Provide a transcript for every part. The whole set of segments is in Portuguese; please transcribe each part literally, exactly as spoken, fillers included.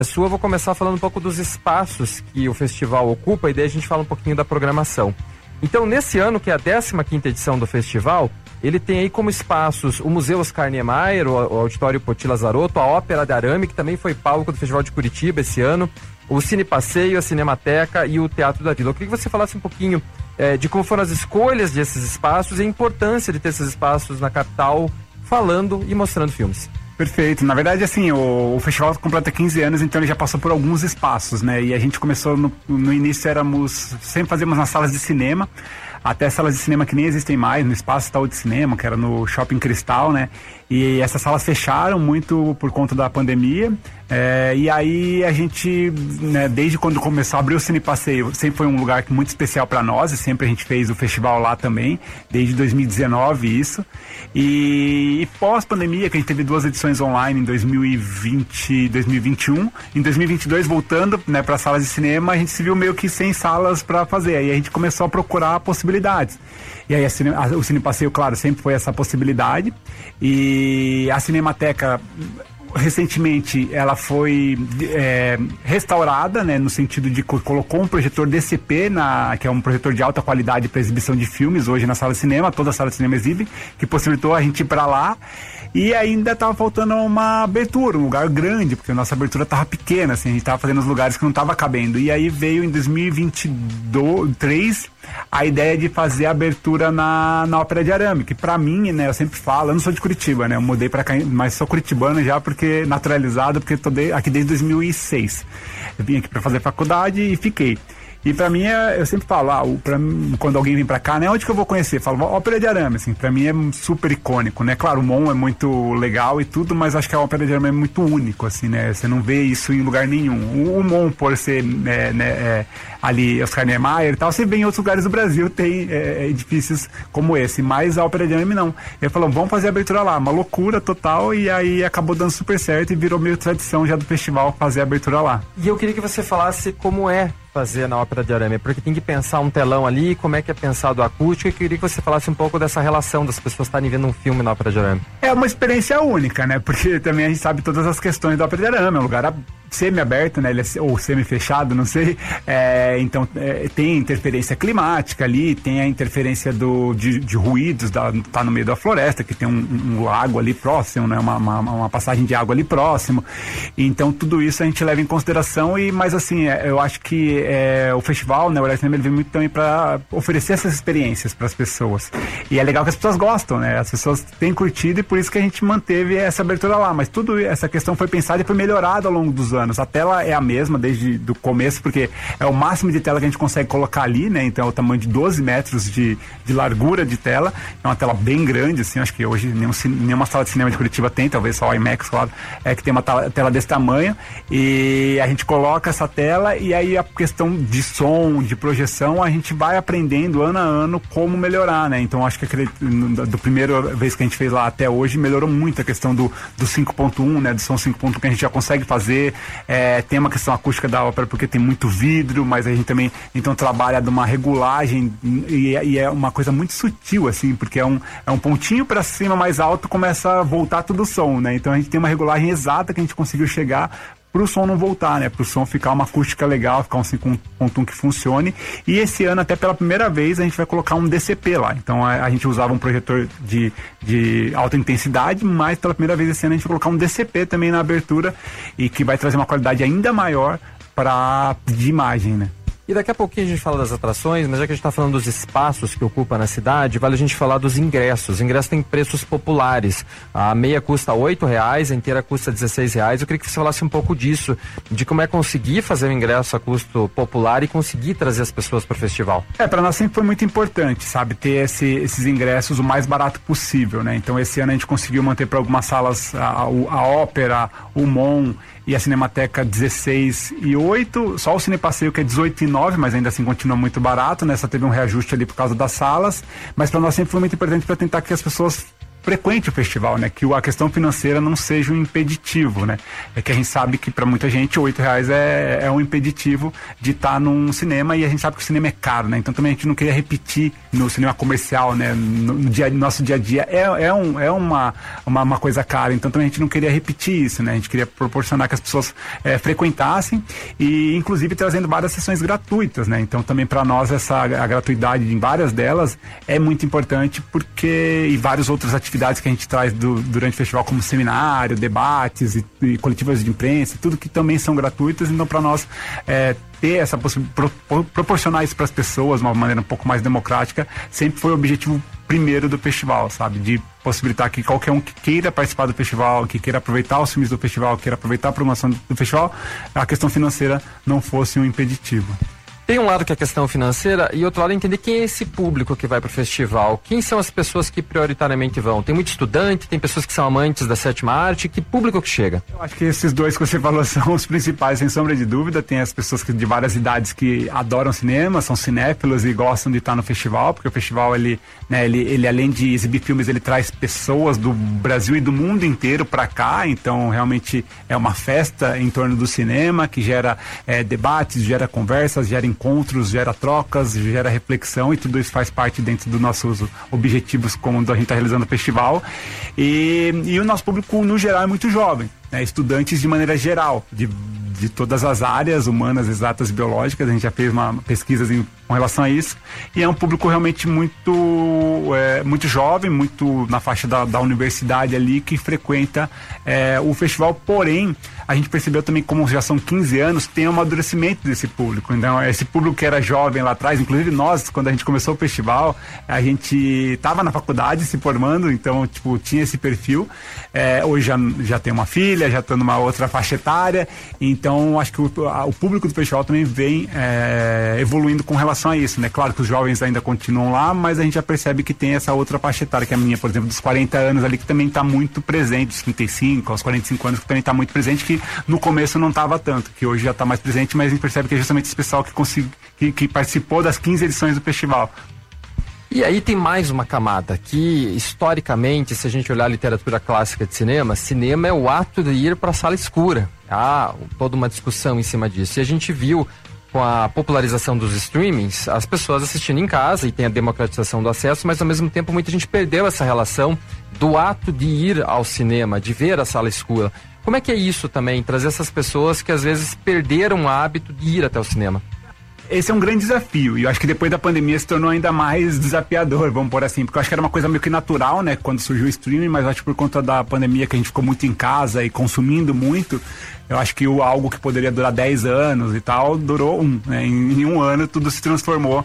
sua, eu vou começar falando um pouco dos espaços que o festival ocupa e daí a gente fala um pouquinho da programação. Então, nesse ano, que é a décima quinta edição do festival, ele tem aí como espaços o Museu Oscar Niemeyer, o, o Auditório Poti Lazarotto, a Ópera de Arame, que também foi palco do Festival de Curitiba esse ano, o Cine Passeio, a Cinemateca e o Teatro da Vila. Eu queria que você falasse um pouquinho eh, de como foram as escolhas desses espaços e a importância de ter esses espaços na capital, falando e mostrando filmes. Perfeito. Na verdade, assim, o, o festival completa quinze anos, então ele já passou por alguns espaços, né? E a gente começou, no, no início éramos, sempre fazíamos nas salas de cinema, até salas de cinema que nem existem mais, no Espaço Itaú de Cinema, que era no Shopping Cristal, né? E essas salas fecharam muito por conta da pandemia. É, e aí a gente, né, desde quando começou a abrir o Cine Passeio, sempre foi um lugar muito especial para nós, e sempre a gente fez o festival lá também, desde dois mil e dezenove isso. E, e pós-pandemia, que a gente teve duas edições online em dois mil e vinte e dois mil e vinte e um, em dois mil e vinte e dois, voltando, né, para salas de cinema, a gente se viu meio que sem salas para fazer. Aí a gente começou a procurar possibilidades. E aí a cine, a, o Cine Passeio, claro, sempre foi essa possibilidade. E a Cinemateca, recentemente, ela foi é, restaurada, né, no sentido de que colocou um projetor D C P, na, que é um projetor de alta qualidade para exibição de filmes hoje na sala de cinema, toda a sala de cinema exibe, que possibilitou a gente ir para lá. E ainda estava faltando uma abertura, um lugar grande, porque a nossa abertura estava pequena, assim, a gente estava fazendo os lugares que não estava cabendo. E aí veio em dois mil e vinte e três a ideia de fazer a abertura na, na Ópera de Arame, que pra mim, né, eu sempre falo, eu não sou de Curitiba, né, eu mudei pra cá, mas sou curitibano já, porque naturalizado, porque tô de, aqui desde dois mil e seis. Eu vim aqui pra fazer faculdade e fiquei. E pra mim, eu sempre falo, ah, pra mim, quando alguém vem pra cá, né, onde que eu vou conhecer? Eu falo, Ópera de Arame, assim, pra mim é super icônico, né? Claro, o Mon é muito legal e tudo, mas acho que a Ópera de Arame é muito único, assim, né? Você não vê isso em lugar nenhum. O, o Mon, por ser, né, né, é, ali, Oscar Niemeyer e tal, você vê em outros lugares do Brasil, tem é, edifícios como esse, mas a Ópera de Arame não. Ele falou, vamos fazer a abertura lá, uma loucura total, e aí acabou dando super certo e virou meio tradição já do festival fazer a abertura lá. E eu queria que você falasse como é fazer na Ópera de Arame, porque tem que pensar um telão ali, como é que é pensado a acústica, e queria que você falasse um pouco dessa relação das pessoas estarem vendo um filme na Ópera de Arame. É uma experiência única, né, porque também a gente sabe todas as questões da Ópera de Arame, é um lugar semi-aberto, né, ele é, ou semi-fechado, não sei, é, então é, tem interferência climática ali, tem a interferência do, de, de ruídos, da, tá no meio da floresta, que tem um, um lago ali próximo, né, uma, uma, uma passagem de água ali próximo, então tudo isso a gente leva em consideração, e mas assim, é, eu acho que é, o festival, né, o Olhar Cinema, ele vem muito também para oferecer essas experiências para as pessoas, e é legal que as pessoas gostam, né, as pessoas têm curtido, e por isso que a gente manteve essa abertura lá, mas tudo essa questão foi pensada e foi melhorada ao longo dos anos. A tela é a mesma desde o começo, porque é o máximo de tela que a gente consegue colocar ali, né? Então é o tamanho de doze metros de, de largura de tela. É uma tela bem grande, assim, acho que hoje nenhum, nenhuma sala de cinema de Curitiba tem, talvez só o IMAX, claro, é que tem uma tela, tela desse tamanho, e a gente coloca essa tela, e aí a questão de som, de projeção, a gente vai aprendendo ano a ano como melhorar, né? Então acho que aquele, do primeira vez que a gente fez lá até hoje, melhorou muito a questão do, do cinco ponto um, né? Do som cinco ponto um que a gente já consegue fazer. É, tem uma questão acústica da ópera porque tem muito vidro, mas a gente também então trabalha de uma regulagem, e, e é uma coisa muito sutil, assim, porque é um, é um pontinho para cima mais alto, começa a voltar todo o som, né? Então a gente tem uma regulagem exata que a gente conseguiu chegar pro som não voltar, né? Pro som ficar uma acústica legal, ficar um cinco ponto um que funcione. E esse ano, até pela primeira vez, a gente vai colocar um D C P lá. Então a, a gente usava um projetor de, de alta intensidade, mas pela primeira vez esse ano a gente vai colocar um D C P também na abertura, e que vai trazer uma qualidade ainda maior para de imagem, né? E daqui a pouquinho a gente fala das atrações, mas já que a gente está falando dos espaços que ocupa na cidade, vale a gente falar dos ingressos. Os ingressos têm preços populares. A meia custa oito reais, a inteira custa dezesseis reais. Eu queria que você falasse um pouco disso, de como é conseguir fazer o ingresso a custo popular e conseguir trazer as pessoas para o festival. É, para nós sempre foi muito importante, sabe, ter esse, esses ingressos o mais barato possível, né? Então esse ano a gente conseguiu manter para algumas salas a, a, a Ópera, o Mon e a Cinemateca dezesseis e oito, só o Cine Passeio que é dezoito e nove, mas ainda assim continua muito barato, né? Só teve um reajuste ali por causa das salas, mas para nós sempre foi muito importante para tentar que as pessoas frequente o festival, né? Que a questão financeira não seja um impeditivo, né? É que a gente sabe que para muita gente oito reais é, é um impeditivo de estar tá num cinema, e a gente sabe que o cinema é caro, né? Então também a gente não queria repetir no cinema comercial, né? No, no, dia, no nosso dia a dia é, é, um, é uma, uma, uma coisa cara, então também a gente não queria repetir isso, né? A gente queria proporcionar que as pessoas é, frequentassem, e inclusive trazendo várias sessões gratuitas, né? Então também para nós essa a gratuidade em várias delas é muito importante, porque e várias outras atividades atividades que a gente traz do, durante o festival, como seminário, debates e, e coletivas de imprensa, tudo que também são gratuitas. Então para nós é, ter essa possibilidade, pro, proporcionar isso para as pessoas de uma maneira um pouco mais democrática, sempre foi o objetivo primeiro do festival, sabe? De possibilitar que qualquer um que queira participar do festival, que queira aproveitar os filmes do festival, queira aproveitar a programação do, do festival, a questão financeira não fosse um impeditivo. Tem um lado que é a questão financeira e outro lado é entender quem é esse público que vai para o festival. Quem são as pessoas que prioritariamente vão? Tem muito estudante, tem pessoas que são amantes da sétima arte. Que público que chega? Eu acho que esses dois que você falou são os principais, sem sombra de dúvida. Tem as pessoas que, de várias idades que adoram cinema, são cinéfilos e gostam de estar no festival, porque o festival, ele, né, ele, ele além de exibir filmes, ele traz pessoas do Brasil e do mundo inteiro para cá. Então realmente é uma festa em torno do cinema que gera é, debates, gera conversas, gera encontros, gera trocas, gera reflexão, e tudo isso faz parte dentro dos nossos objetivos como a gente está realizando o festival. E, e o nosso público, no geral, é muito jovem, né? Estudantes de maneira geral, de, de todas as áreas, humanas, exatas e biológicas. A gente já fez uma pesquisa em, com relação a isso, e é um público realmente muito, é, muito jovem, muito na faixa da, da universidade ali, que frequenta é, o festival. Porém, a gente percebeu também, como já são quinze anos, tem um amadurecimento desse público. Então, esse público que era jovem lá atrás, inclusive nós, quando a gente começou o festival, a gente estava na faculdade se formando, então, tipo, tinha esse perfil. É, hoje já, já tem uma filha, já está numa outra faixa etária, então acho que o, a, o público do festival também vem é, evoluindo com relação a isso, né? Claro que os jovens ainda continuam lá, mas a gente já percebe que tem essa outra faixa etária, que é a minha, por exemplo, dos quarenta anos ali, que também está muito presente, dos trinta e cinco aos quarenta e cinco anos, que também está muito presente, que no começo não estava tanto, que hoje já está mais presente, mas a gente percebe que é justamente esse pessoal que, consegui, que, que participou das quinze edições do festival. E aí tem mais uma camada que, historicamente, se a gente olhar a literatura clássica de cinema, cinema é o ato de ir para a sala escura. Há toda uma discussão em cima disso. E a gente viu, com a popularização dos streamings, as pessoas assistindo em casa, e tem a democratização do acesso, mas ao mesmo tempo muita gente perdeu essa relação do ato de ir ao cinema, de ver a sala escura. Como é que é isso também, trazer essas pessoas que às vezes perderam o hábito de ir até o cinema? Esse é um grande desafio, e eu acho que depois da pandemia se tornou ainda mais desafiador, vamos pôr assim, porque eu acho que era uma coisa meio que natural, né, quando surgiu o streaming, mas acho que por conta da pandemia, que a gente ficou muito em casa e consumindo muito, eu acho que o, algo que poderia durar dez anos e tal, durou um, né? Em, em um ano tudo se transformou.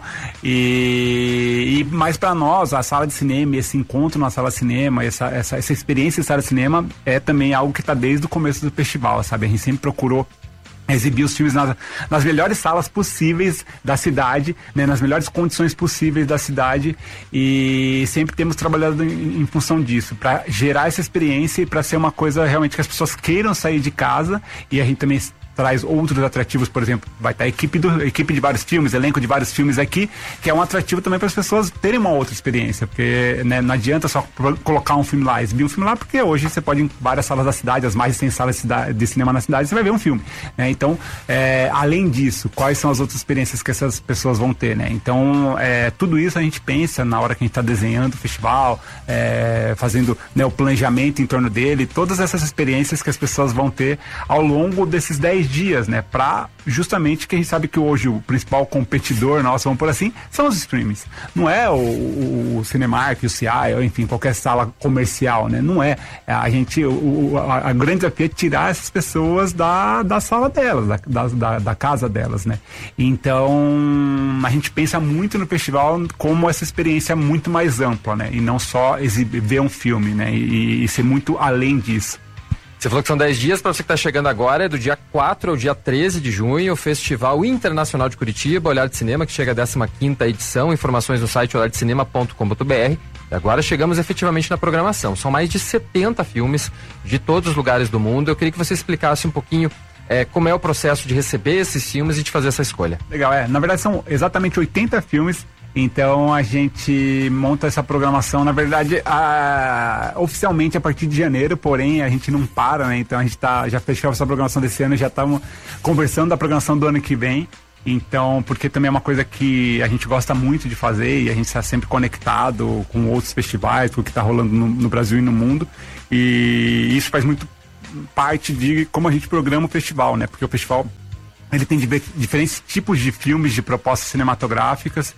E, e mais para nós, a sala de cinema, esse encontro na sala de cinema, essa, essa, essa experiência de sala de cinema é também algo que está desde o começo do festival, sabe? A gente sempre procurou exibir os filmes nas, nas melhores salas possíveis da cidade, né, nas melhores condições possíveis da cidade, e sempre temos trabalhado em, em função disso, para gerar essa experiência e para ser uma coisa realmente que as pessoas queiram sair de casa. E a gente também traz outros atrativos, por exemplo, vai estar a equipe, do, equipe de vários filmes, elenco de vários filmes aqui, que é um atrativo também para as pessoas terem uma outra experiência, porque, né, não adianta só colocar um filme lá, exibir um filme lá, porque hoje você pode ir em várias salas da cidade, as mais de cem salas de, cidade, de cinema na cidade, você vai ver um filme, né? Então, é, além disso, quais são as outras experiências que essas pessoas vão ter, né? Então, é, tudo isso a gente pensa na hora que a gente está desenhando o festival, é, fazendo, né, o planejamento em torno dele, todas essas experiências que as pessoas vão ter ao longo desses dez dias, né, para justamente que a gente sabe que hoje o principal competidor nosso, vamos por assim, são os streamings. Não é o, o, o Cinemark, o C I, ou enfim, qualquer sala comercial, né? Não é. A gente, o, a, a grande desafio é tirar essas pessoas da, da sala delas, da, da, da casa delas, né? Então, a gente pensa muito no festival como essa experiência muito mais ampla, né? E não só exibir, ver um filme, né? E, e ser muito além disso. Você falou que são dez dias, para você que está chegando agora, é do dia quatro ao dia treze de junho, o Festival Internacional de Curitiba, Olhar de Cinema, que chega à décima quinta edição, informações no site olhar de cinema ponto com ponto b r. E agora chegamos efetivamente na programação, são mais de setenta filmes de todos os lugares do mundo. Eu queria que você explicasse um pouquinho é, como é o processo de receber esses filmes e de fazer essa escolha. Legal, é, na verdade são exatamente oitenta filmes Então a gente monta essa programação, na verdade, a, oficialmente a partir de janeiro, porém a gente não para, né? Então a gente tá, já fechou essa programação desse ano, já estamos conversando da programação do ano que vem. Então, porque também é uma coisa que a gente gosta muito de fazer e a gente está sempre conectado com outros festivais, com o que está rolando no, no Brasil e no mundo. E isso faz muito parte de como a gente programa o festival, né? Porque o festival ele tem diferentes tipos de filmes, de propostas cinematográficas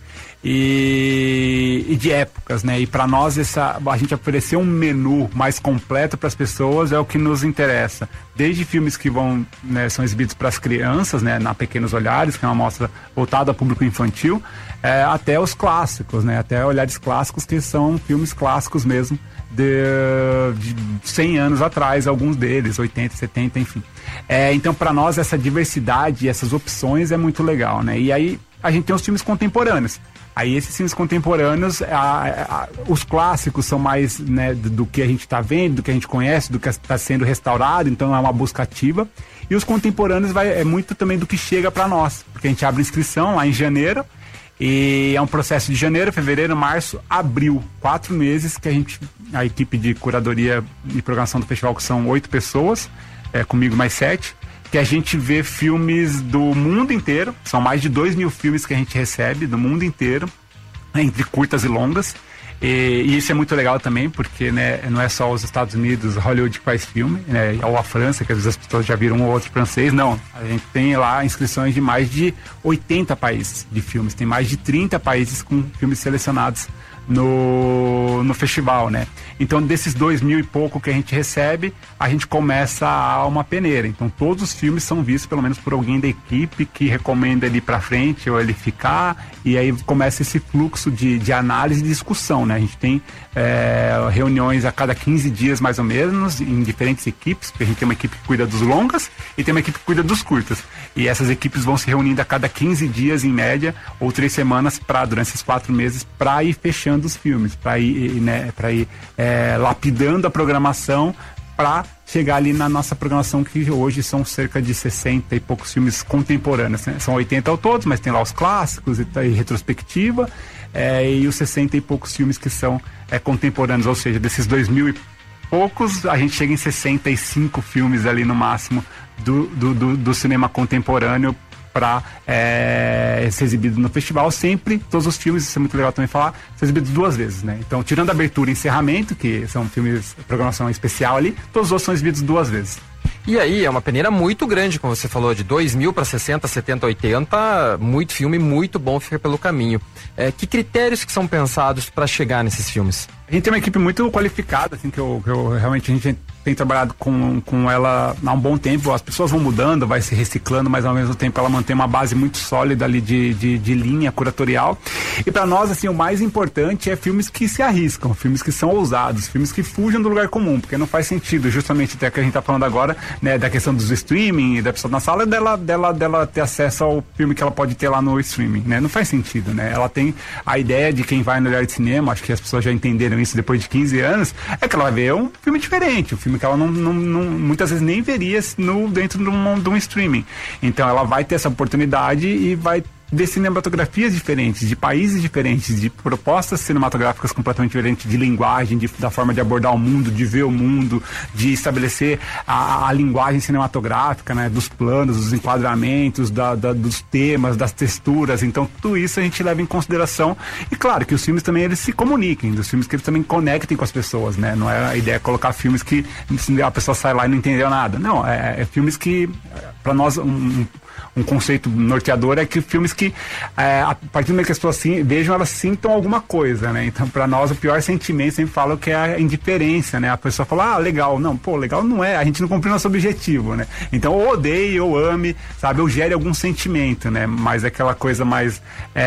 e, e de épocas, né? E para nós essa, a gente oferecer um menu mais completo para as pessoas é o que nos interessa. Desde filmes que vão, né, são exibidos para as crianças, né, na Pequenos Olhares, que é uma mostra voltada ao público infantil, é, até os clássicos, né? Até Olhares Clássicos, que são filmes clássicos mesmo, de, de cem anos atrás, alguns deles, oitenta, setenta, enfim. É, então, para nós, essa diversidade, essas opções é muito legal, né? E aí, a gente tem os filmes contemporâneos. Aí, esses filmes contemporâneos, a, a, os clássicos são mais, né, do, do que a gente está vendo, do que a gente conhece, do que está sendo restaurado, então é uma busca ativa. E os contemporâneos vai, é muito também do que chega para nós, porque a gente abre inscrição lá em janeiro, e é um processo de janeiro, fevereiro, março, abril, quatro meses que a gente, a equipe de curadoria e programação do festival, que são oito pessoas, é, comigo mais sete, que a gente vê filmes do mundo inteiro, são mais de dois mil filmes que a gente recebe do mundo inteiro, entre curtas e longas. E, e isso é muito legal também, porque, né, não é só os Estados Unidos, Hollywood que faz filme, né, ou a França, que às vezes as pessoas já viram um ou outro francês, não. A gente tem lá inscrições de mais de oitenta países de filmes, tem mais de trinta países com filmes selecionados no, no festival, né? Então, desses dois mil e pouco que a gente recebe, a gente começa a uma peneira. Então, todos os filmes são vistos pelo menos por alguém da equipe que recomenda ele ir pra frente ou ele ficar, e aí começa esse fluxo de, de análise e discussão, né? A gente tem é, reuniões a cada quinze dias, mais ou menos, em diferentes equipes, porque a gente tem uma equipe que cuida dos longas e tem uma equipe que cuida dos curtas. E essas equipes vão se reunindo a cada quinze dias, em média, ou três semanas, pra, durante esses quatro meses, para ir fechando os filmes, para ir, né, para ir é, lapidando a programação, para chegar ali na nossa programação, que hoje são cerca de sessenta e poucos filmes contemporâneos, né? São oitenta ao todo, mas tem lá os clássicos e, e retrospectiva, é, e os sessenta e poucos filmes que são é, contemporâneos, ou seja, desses dois mil e poucos, a gente chega em sessenta e cinco filmes ali no máximo do, do, do, do cinema contemporâneo para é, ser exibido no festival. Sempre, todos os filmes, isso é muito legal também falar, são exibidos duas vezes, né? Então, tirando a abertura e encerramento, que são filmes, programação especial ali, todos os outros são exibidos duas vezes. E aí, é uma peneira muito grande, como você falou, de dois mil para sessenta, setenta, oitenta, muito filme, muito bom fica pelo caminho. É, que critérios que são pensados para chegar nesses filmes? A gente tem uma equipe muito qualificada, assim, que eu, que eu realmente a gente tem trabalhado com, com ela há um bom tempo. As pessoas vão mudando, vai se reciclando, mas ao mesmo tempo ela mantém uma base muito sólida ali de, de, de linha curatorial. E para nós, assim, o mais importante é filmes que se arriscam, filmes que são ousados, filmes que fujam do lugar comum, porque não faz sentido, justamente até que a gente tá falando agora, né, da questão dos streaming, da pessoa na sala, dela, dela, dela ter acesso ao filme que ela pode ter lá no streaming, né? Não faz sentido, né? Ela tem a ideia de quem vai no olhar de cinema, acho que as pessoas já entenderam isso depois de quinze anos, é que ela vai ver um filme diferente, um filme que ela não, não, não muitas vezes nem veria no, dentro de um, de um streaming. Então ela vai ter essa oportunidade e vai de cinematografias diferentes, de países diferentes, de propostas cinematográficas completamente diferentes, de linguagem, de, da forma de abordar o mundo, de ver o mundo, de estabelecer a, a linguagem cinematográfica, né, dos planos, dos enquadramentos, da, da, dos temas, das texturas. Então tudo isso a gente leva em consideração. E claro que os filmes também eles se comuniquem, os filmes que eles também conectem com as pessoas, né? Não é a ideia colocar filmes que a pessoa sai lá e não entendeu nada. Não, é, é filmes que, para nós, um, um um conceito norteador é que filmes que, é, a partir do momento que as pessoas assim, vejam, elas sintam alguma coisa, né? Então, para nós, o pior sentimento, sempre falo que é a indiferença, né? A pessoa fala, ah, legal. Não, pô, legal não é. A gente não cumpriu nosso objetivo, né? Então, ou odeie, ou ame, sabe? Ou gere algum sentimento, né? Mas é aquela coisa mais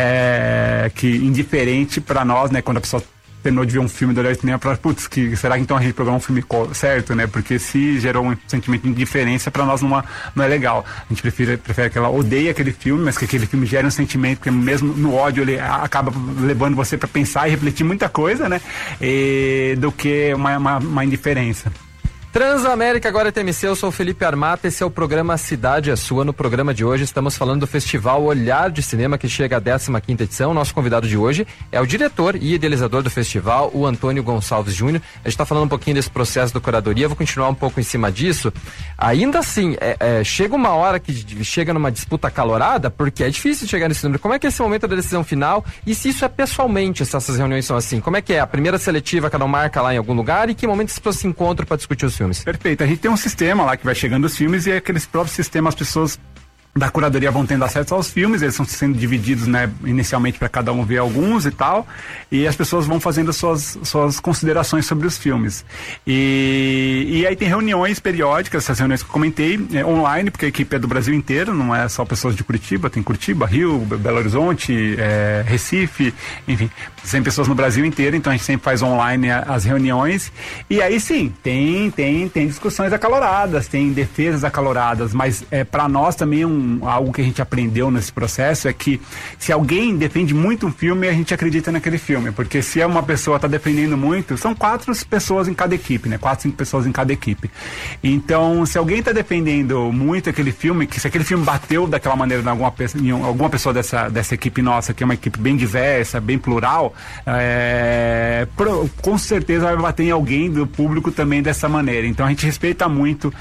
é, que indiferente para nós, né? Quando a pessoa terminou de ver um filme do olhar de cinema, para putz, que será que então a gente programou um filme certo, né? Porque se gerou um sentimento de indiferença, para nós não é, não é legal. A gente prefere, prefere que ela odeie aquele filme, mas que aquele filme gere um sentimento, porque mesmo no ódio ele acaba levando você para pensar e refletir muita coisa, né? E, do que uma, uma, uma indiferença. Transamérica, agora é T M C, eu sou o Felipe Armata, esse é o programa Cidade é Sua. No programa de hoje estamos falando do Festival Olhar de Cinema, que chega à décima quinta edição. Nosso convidado de hoje é o diretor e idealizador do festival, o Antônio Gonçalves Júnior. A gente está falando um pouquinho desse processo do curadoria, vou continuar um pouco em cima disso. Ainda assim, é, é, chega uma hora que chega numa disputa acalorada, porque é difícil chegar nesse número. Como é que é esse momento da decisão final? E se isso é pessoalmente, se essas reuniões são assim? Como é que é? A primeira seletiva, cada um marca lá em algum lugar, e que momento as pessoas se encontram para discutir os filmes? Perfeito, a gente tem um sistema lá que vai chegando os filmes e aqueles próprios sistemas as pessoas da curadoria vão tendo acesso aos filmes, eles estão sendo divididos, né, inicialmente para cada um ver alguns e tal, e as pessoas vão fazendo suas, suas considerações sobre os filmes. E, e aí tem reuniões periódicas, essas reuniões que eu comentei, é, online, porque a equipe é do Brasil inteiro, não é só pessoas de Curitiba, tem Curitiba, Rio, Belo Horizonte, é, Recife, enfim, tem pessoas no Brasil inteiro, então a gente sempre faz online as reuniões, e aí sim, tem, tem, tem discussões acaloradas, tem defesas acaloradas, mas é, para nós também um algo que a gente aprendeu nesse processo é que se alguém defende muito um filme, a gente acredita naquele filme, porque se é uma pessoa está defendendo muito, são quatro pessoas em cada equipe, né? Quatro, cinco pessoas em cada equipe. Então, se alguém está defendendo muito aquele filme, que se aquele filme bateu daquela maneira em alguma, em alguma pessoa dessa, dessa equipe nossa, que é uma equipe bem diversa, bem plural, é, pro, com certeza vai bater em alguém do público também dessa maneira. Então, a gente respeita muito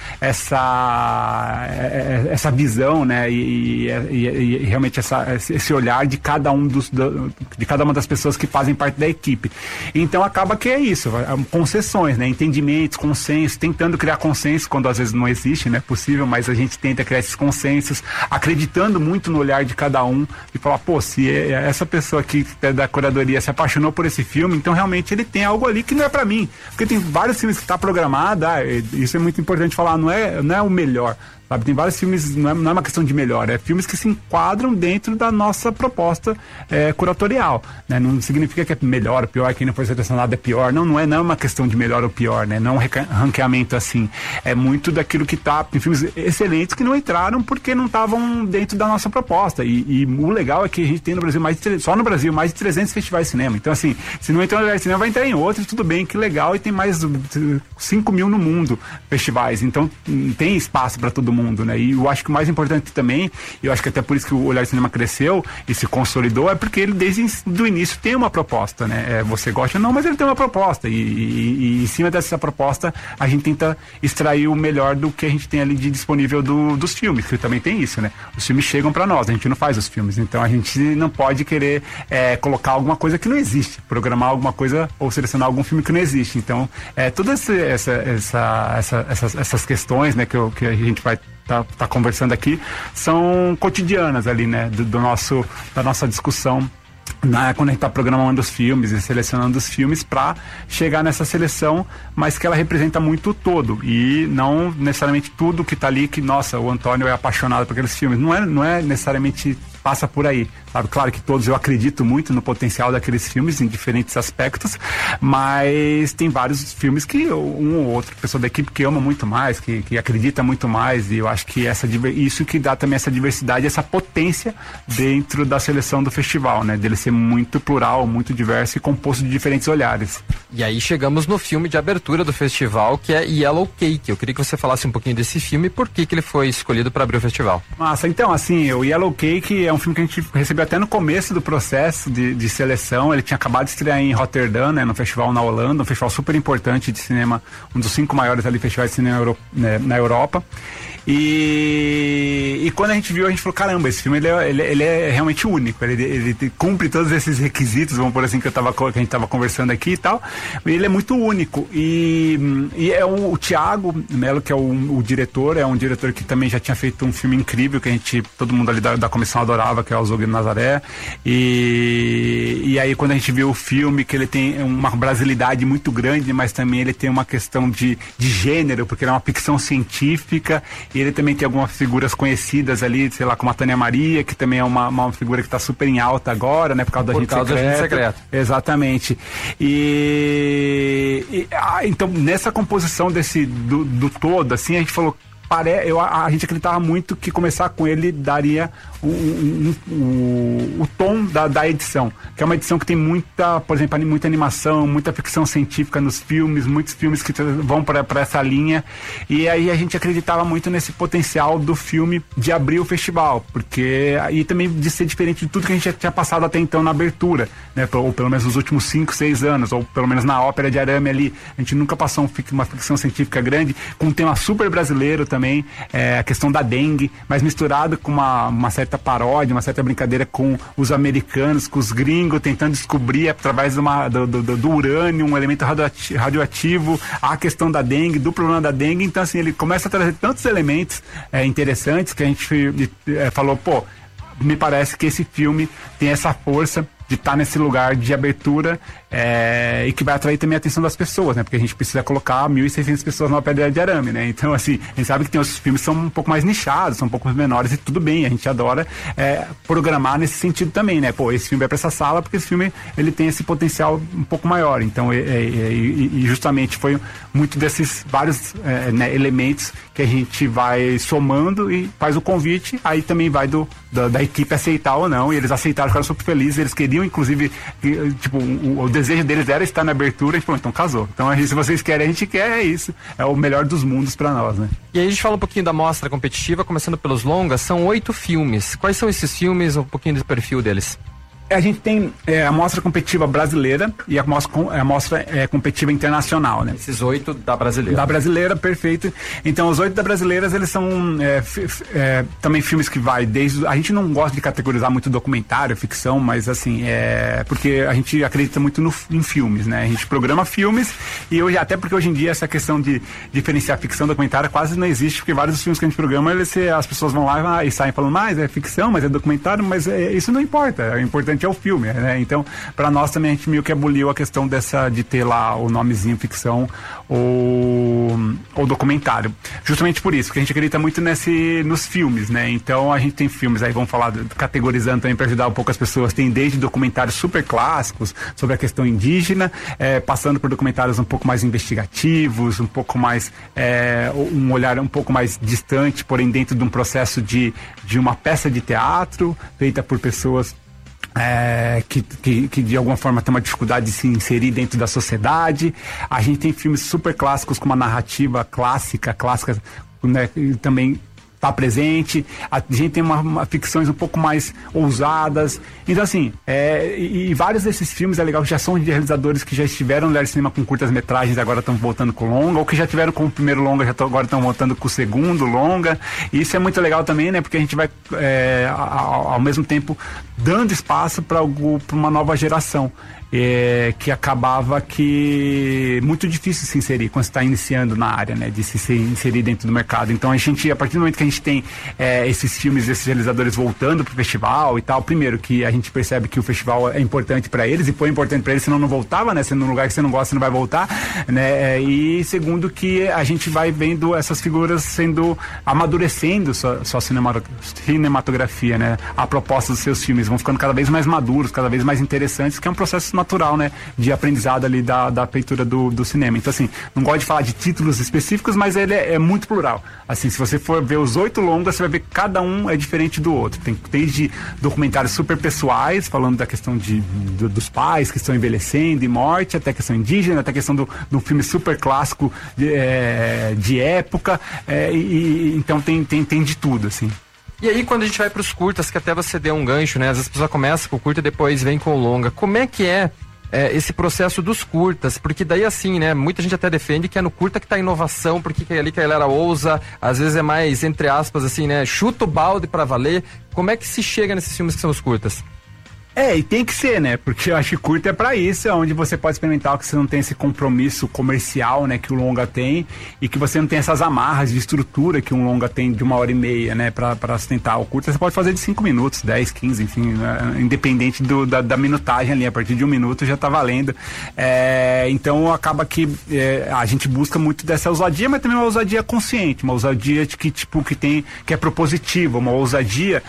essa, essa visão, né? Né? E, e, e, e realmente essa, esse olhar de cada um dos de cada uma das pessoas que fazem parte da equipe. Então acaba que é isso, concessões, né? Entendimentos, consensos, tentando criar consenso quando às vezes não existe, não é possível, mas a gente tenta criar esses consensos, acreditando muito no olhar de cada um e falar, pô, se essa pessoa aqui da curadoria se apaixonou por esse filme, então realmente ele tem algo ali que não é pra mim, porque tem vários filmes que tá programado, ah, isso é muito importante falar, não é, não é o melhor. Sabe, tem vários filmes, não é, não é uma questão de melhor, é filmes que se enquadram dentro da nossa proposta é, curatorial, né? Não significa que é melhor ou pior, quem não foi selecionado é pior, não, não é, não é uma questão de melhor ou pior, né? Não é um ranqueamento assim, é muito daquilo que tá, tem filmes excelentes que não entraram porque não estavam dentro da nossa proposta, e, e o legal é que a gente tem no Brasil, mais de, só no Brasil, mais de trezentos festivais de cinema, então assim, se não entrar no cinema vai entrar em outros, tudo bem, que legal, e tem mais cinco mil no mundo festivais, então tem espaço para todo mundo. Mundo, né? E eu acho que o mais importante também, eu acho que até por isso que o Olhar de Cinema cresceu e se consolidou, é porque ele desde o início tem uma proposta, né? É, você gosta ou não, mas ele tem uma proposta e, e, e em cima dessa proposta a gente tenta extrair o melhor do que a gente tem ali de disponível do, dos filmes, que também tem isso, né? Os filmes chegam para nós, a gente não faz os filmes, então a gente não pode querer é, colocar alguma coisa que não existe, programar alguma coisa ou selecionar algum filme que não existe. Então, é, todas essa, essa, essa, essas, essas questões, né, que, eu, que a gente vai Tá, tá conversando aqui, são cotidianas ali, né, do, do nosso, da nossa discussão, na, quando a gente está programando os filmes e selecionando os filmes para chegar nessa seleção, mas que ela representa muito o todo e não necessariamente tudo que está ali, que nossa, o Antônio é apaixonado por aqueles filmes, não é, não é necessariamente passa por aí, sabe? Claro que todos, eu acredito muito no potencial daqueles filmes em diferentes aspectos, mas tem vários filmes que um ou outro pessoa da equipe que ama muito mais, que, que acredita muito mais, e eu acho que essa, isso que dá também essa diversidade, essa potência dentro da seleção do festival, né? Dele ser muito plural, muito diverso e composto de diferentes olhares. E aí chegamos no filme de abertura do festival, que é Yellow Cake. Eu queria que você falasse um pouquinho desse filme e por que que ele foi escolhido para abrir o festival. Massa, então assim, o Yellow Cake é um filme que a gente recebeu até no começo do processo de, de seleção. Ele tinha acabado de estrear em Roterdã, né, no festival na Holanda, um festival super importante de cinema, um dos cinco maiores ali festivais de cinema Euro, né, na Europa. E, e quando a gente viu, a gente falou, caramba, esse filme ele é, ele, ele é realmente único, ele, ele cumpre todos esses requisitos, vamos por assim, que, eu tava, que a gente estava conversando aqui e tal, ele é muito único, e, e é um, o Thiago Melo, que é o, o diretor, é um diretor que também já tinha feito um filme incrível, que a gente, todo mundo ali da, da comissão adorava, que é o Zog Nazaré, e, e aí quando a gente viu o filme, que ele tem uma brasilidade muito grande, mas também ele tem uma questão de, de gênero, porque ele é uma ficção científica. E ele também tem algumas figuras conhecidas ali, sei lá, como a Tânia Maria, que também é uma, uma figura que está super em alta agora, né? Por causa da Gente Secreta. Por causa da Gente Secreta. Exatamente. E, e ah, então, nessa composição desse, do, do todo, assim, a gente falou, pare, eu, a, a gente acreditava muito que começar com ele daria o, o, o, o tom da, da edição, que é uma edição que tem muita, por exemplo, muita animação, muita ficção científica nos filmes, muitos filmes que vão para essa linha, e aí a gente acreditava muito nesse potencial do filme de abrir o festival, porque aí também de ser diferente de tudo que a gente já tinha passado até então na abertura, né, ou pelo menos nos últimos cinco, seis anos, ou pelo menos na Ópera de Arame ali, a gente nunca passou uma ficção científica grande, com um tema super brasileiro também, é, a questão da dengue, mas misturado com uma, uma certa paródia, uma certa brincadeira com os americanos, com os gringos, tentando descobrir através de uma, do, do, do urânio, um elemento radioativo, radioativo, a questão da dengue, do problema da dengue. Então assim, ele começa a trazer tantos elementos é, interessantes que a gente é, falou, pô, me parece que esse filme tem essa força de estar nesse lugar de abertura é, e que vai atrair também a atenção das pessoas, né? Porque a gente precisa colocar mil e seiscentas pessoas na Ópera de Arame, né? Então, assim, a gente sabe que tem outros filmes que são um pouco mais nichados, são um pouco menores e tudo bem, a gente adora é, programar nesse sentido também, né? Pô, esse filme vai para essa sala porque esse filme, ele tem esse potencial um pouco maior. Então, é, é, é, e justamente foi muito desses vários é, né, elementos que a gente vai somando e faz o convite, aí também vai do, da, da equipe aceitar ou não, e eles aceitaram, ficaram super felizes, eles queriam, inclusive, tipo, o, o desejo deles era estar na abertura, a gente falou, então casou. Então, a gente, se vocês querem, a gente quer, é isso. É o melhor dos mundos para nós, né? E aí a gente fala um pouquinho da mostra competitiva, começando pelos longas, são oito filmes. Quais são esses filmes, um pouquinho do perfil deles? A gente tem é, a mostra competitiva brasileira e a mostra, a mostra é, competitiva internacional, né? Esses oito da brasileira. Da brasileira, perfeito. Então, os oito da brasileiras, eles são é, f, f, é, também filmes que vai desde... A gente não gosta de categorizar muito documentário, ficção, mas assim, é... Porque a gente acredita muito no, em filmes, né? A gente programa filmes e hoje, até porque hoje em dia essa questão de diferenciar ficção e documentário quase não existe, porque vários dos filmes que a gente programa, eles, as pessoas vão lá e saem falando, mas é ficção, mas é documentário, mas é, isso não importa. É importante é o filme, né? Então, para nós também a gente meio que aboliu a questão dessa de ter lá o nomezinho ficção ou, ou documentário. Justamente por isso, porque a gente acredita muito nesse, nos filmes, né? Então a gente tem filmes, aí vamos falar, categorizando também para ajudar um pouco as pessoas, tem desde documentários super clássicos sobre a questão indígena, é, passando por documentários um pouco mais investigativos, um pouco mais, é, um olhar um pouco mais distante, porém dentro de um processo de, de uma peça de teatro feita por pessoas É, que, que, que de alguma forma tem uma dificuldade de se inserir dentro da sociedade. A gente tem filmes super clássicos com uma narrativa clássica, clássica, né, e também está presente. A gente tem uma, uma ficções um pouco mais ousadas. Então, assim, é, e, e vários desses filmes, é legal, que já são de realizadores que já estiveram no Olhar de Cinema com curtas metragens, agora estão voltando com longa, ou que já tiveram com o primeiro longa, já tão, agora estão voltando com o segundo longa. E isso é muito legal também, né? Porque a gente vai, é, ao, ao mesmo tempo, dando espaço para uma nova geração. É, que acabava que muito difícil se inserir quando você está iniciando na área, né, de se, se inserir dentro do mercado. Então a gente, a partir do momento que a gente tem é, esses filmes, esses realizadores voltando pro festival e tal, primeiro que a gente percebe que o festival é importante para eles, e foi importante para eles, senão não voltava, né, sendo num lugar que você não gosta, você não vai voltar, né, e segundo que a gente vai vendo essas figuras sendo, amadurecendo sua, sua cinematografia, né, a proposta dos seus filmes, vão ficando cada vez mais maduros, cada vez mais interessantes, que é um processo natural, né, de aprendizado ali da, da feitura do, do cinema. Então, assim, não gosto de falar de títulos específicos, mas ele é, é muito plural. Assim, se você for ver os oito longas, você vai ver que cada um é diferente do outro. Tem desde documentários super pessoais, falando da questão de, do, dos pais que estão envelhecendo e morte, até a questão indígena, até a questão do, do filme super clássico de, é, de época, é, e, então tem, tem, tem de tudo, assim. E aí, quando a gente vai para os curtas, que até você deu um gancho, né? Às vezes a pessoa começa com o curta e depois vem com o longa. Como é que é, é esse processo dos curtas? Porque daí, assim, né? Muita gente até defende que é no curta que tá a inovação, porque é ali que a galera ousa, às vezes é mais, entre aspas, assim, né? Chuta o balde para valer. Como é que se chega nesses filmes que são os curtas? É, e tem que ser, né? Porque eu acho que curta é pra isso, é onde você pode experimentar, que você não tem esse compromisso comercial, né, que o longa tem, e que você não tem essas amarras de estrutura que um longa tem de uma hora e meia, né, pra, pra sustentar. O curta você pode fazer de cinco minutos, dez, quinze, enfim, né, independente do, da, da minutagem ali, a partir de um minuto já tá valendo. É, então acaba que é, a gente busca muito dessa ousadia, mas também uma ousadia consciente, uma ousadia de que, tipo, que tem, que é propositiva, uma ousadia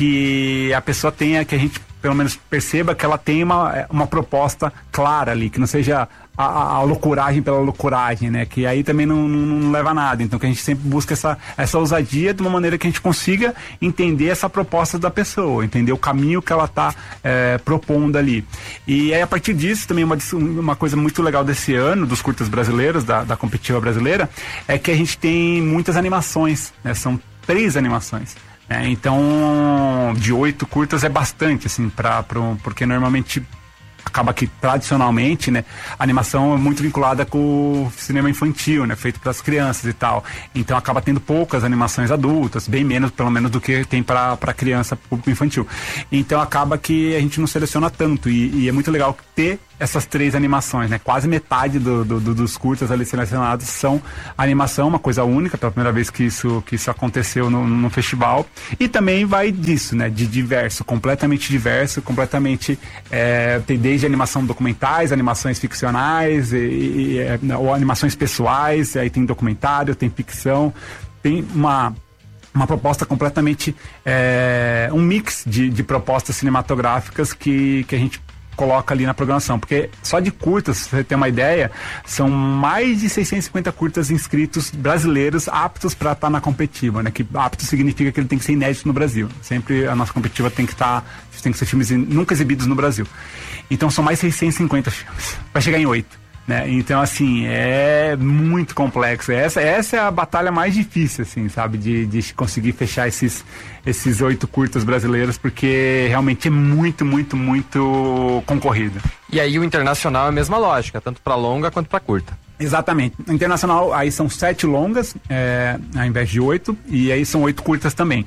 que a pessoa tenha, que a gente pelo menos perceba que ela tem uma, uma proposta clara ali, que não seja a, a loucuragem pela loucuragem, né? Que aí também não, não, não leva a nada. Então que a gente sempre busca essa, essa ousadia de uma maneira que a gente consiga entender essa proposta da pessoa, entender o caminho que ela está é, propondo ali. E aí a partir disso também uma, uma coisa muito legal desse ano, dos curtas brasileiros, da, da competitiva brasileira, é que a gente tem muitas animações, né? São três animações. É, então, de oito curtas é bastante, assim, pra, pra, porque normalmente acaba que tradicionalmente, né, a animação é muito vinculada com o cinema infantil, né, feito para as crianças e tal. Então acaba tendo poucas animações adultas, bem menos, pelo menos, do que tem para para criança, público infantil. Então acaba que a gente não seleciona tanto e, e é muito legal ter essas três animações, né? Quase metade do, do, do, dos curtas ali selecionados são animação, uma coisa única, pela primeira vez que isso, que isso aconteceu no, no festival. E também vai disso, né? De diverso, completamente diverso, completamente é, tem desde animação documentais, animações ficcionais, e, e, ou animações pessoais, aí tem documentário, tem ficção, tem uma uma proposta completamente, é, um mix de, de propostas cinematográficas que, que a gente coloca ali na programação, porque só de curtas, se você ter uma ideia, são mais de seiscentos e cinquenta curtas inscritos brasileiros aptos para estar tá na competitiva, né? Que apto significa que ele tem que ser inédito no Brasil. Sempre a nossa competitiva tem que estar, tá, tem que ser filmes nunca exibidos no Brasil. Então são mais seiscentos e cinquenta filmes, para chegar em oito. Né? Então, assim, é muito complexo. Essa, essa é a batalha mais difícil, assim, sabe? De, de conseguir fechar esses, esses oito curtas brasileiros, porque realmente é muito, muito, muito concorrido. E aí o internacional é a mesma lógica, tanto para longa quanto para curta. Exatamente. Internacional, aí são sete longas, é, ao invés de oito, e aí são oito curtas também.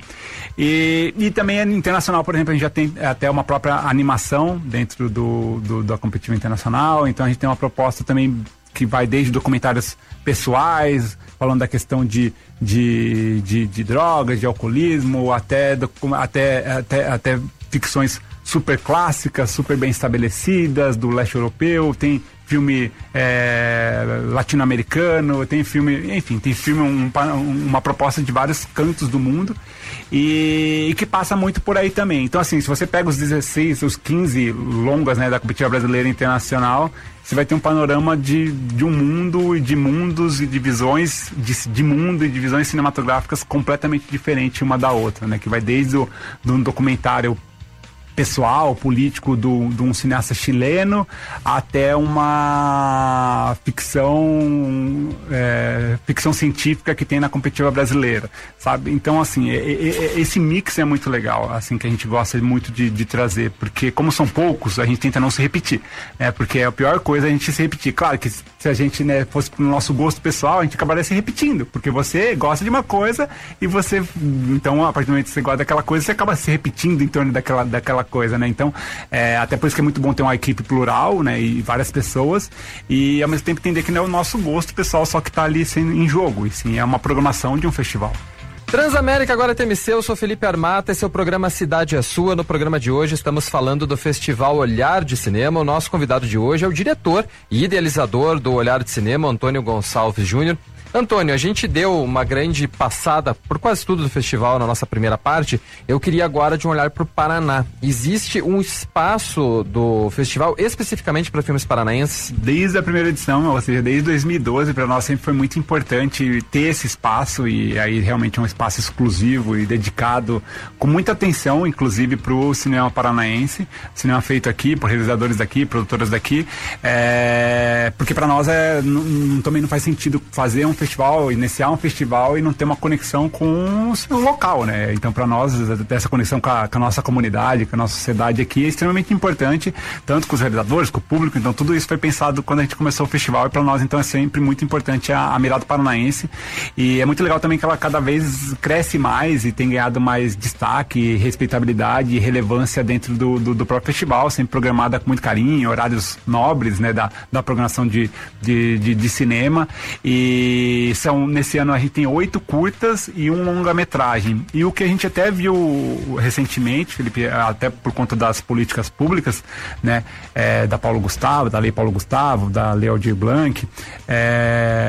E, e também internacional, por exemplo, a gente já tem até uma própria animação dentro do, do, da competitiva internacional, então a gente tem uma proposta também que vai desde documentários pessoais, falando da questão de, de, de, de drogas, de alcoolismo, até, até, até, até ficções super clássicas, super bem estabelecidas, do leste europeu, tem filme é, latino-americano, tem filme, enfim, tem filme, um, uma proposta de vários cantos do mundo e, e que passa muito por aí também. Então, assim, se você pega os dezesseis, os quinze longas, né, da competitiva brasileira internacional, você vai ter um panorama de, de um mundo e de mundos e divisões de, de mundo e divisões cinematográficas completamente diferentes uma da outra, né, que vai desde o do documentário pessoal, político do, de um cineasta chileno até uma ficção é, ficção científica que tem na competitiva brasileira, sabe? Então, assim, é, é, esse mix é muito legal, assim, que a gente gosta muito de, de trazer, porque como são poucos, a gente tenta não se repetir, né? Porque é a pior coisa a gente se repetir. Claro que se a gente, né, fosse pro nosso gosto pessoal, a gente acabaria se repetindo, porque você gosta de uma coisa e você, então, a partir do momento que você gosta daquela coisa, você acaba se repetindo em torno daquela, daquela coisa, né? Então, é, até por isso que é muito bom ter uma equipe plural, né? E várias pessoas, e ao mesmo tempo entender que não é o nosso gosto pessoal só que tá ali sem, em jogo, e sim é uma programação de um festival. Transamérica, agora T M C, eu sou Felipe Armata, esse é o programa Cidade é Sua. No programa de hoje estamos falando do Festival Olhar de Cinema. O nosso convidado de hoje é o diretor e idealizador do Olhar de Cinema, Antônio Gonçalves Júnior. Antônio, a gente deu uma grande passada por quase tudo do festival na nossa primeira parte. Eu queria agora de um olhar para o Paraná. Existe um espaço do festival especificamente para filmes paranaenses? Desde a primeira edição, ou seja, desde dois mil e doze, para nós sempre foi muito importante ter esse espaço, e aí realmente é um espaço exclusivo e dedicado com muita atenção, inclusive, para o cinema paranaense, cinema feito aqui por realizadores daqui, produtoras daqui, é... porque para nós é, não, não, também não faz sentido fazer um festival, iniciar um festival e não ter uma conexão com o local, né? Então, para nós, essa conexão com a, com a nossa comunidade, com a nossa sociedade aqui é extremamente importante, tanto com os realizadores, com o público. Então, tudo isso foi pensado quando a gente começou o festival, e para nós, então, é sempre muito importante a, a mirada paranaense. E é muito legal também que ela cada vez cresce mais e tem ganhado mais destaque, respeitabilidade e relevância dentro do, do, do próprio festival, sempre programada com muito carinho, horários nobres, né, da, da programação de, de, de, de cinema. E E são, nesse ano a gente tem oito curtas e um longa-metragem. E o que a gente até viu recentemente, Felipe, até por conta das políticas públicas, né, é, da Paulo Gustavo, da Lei Paulo Gustavo, da Lei Aldir Blanc, é,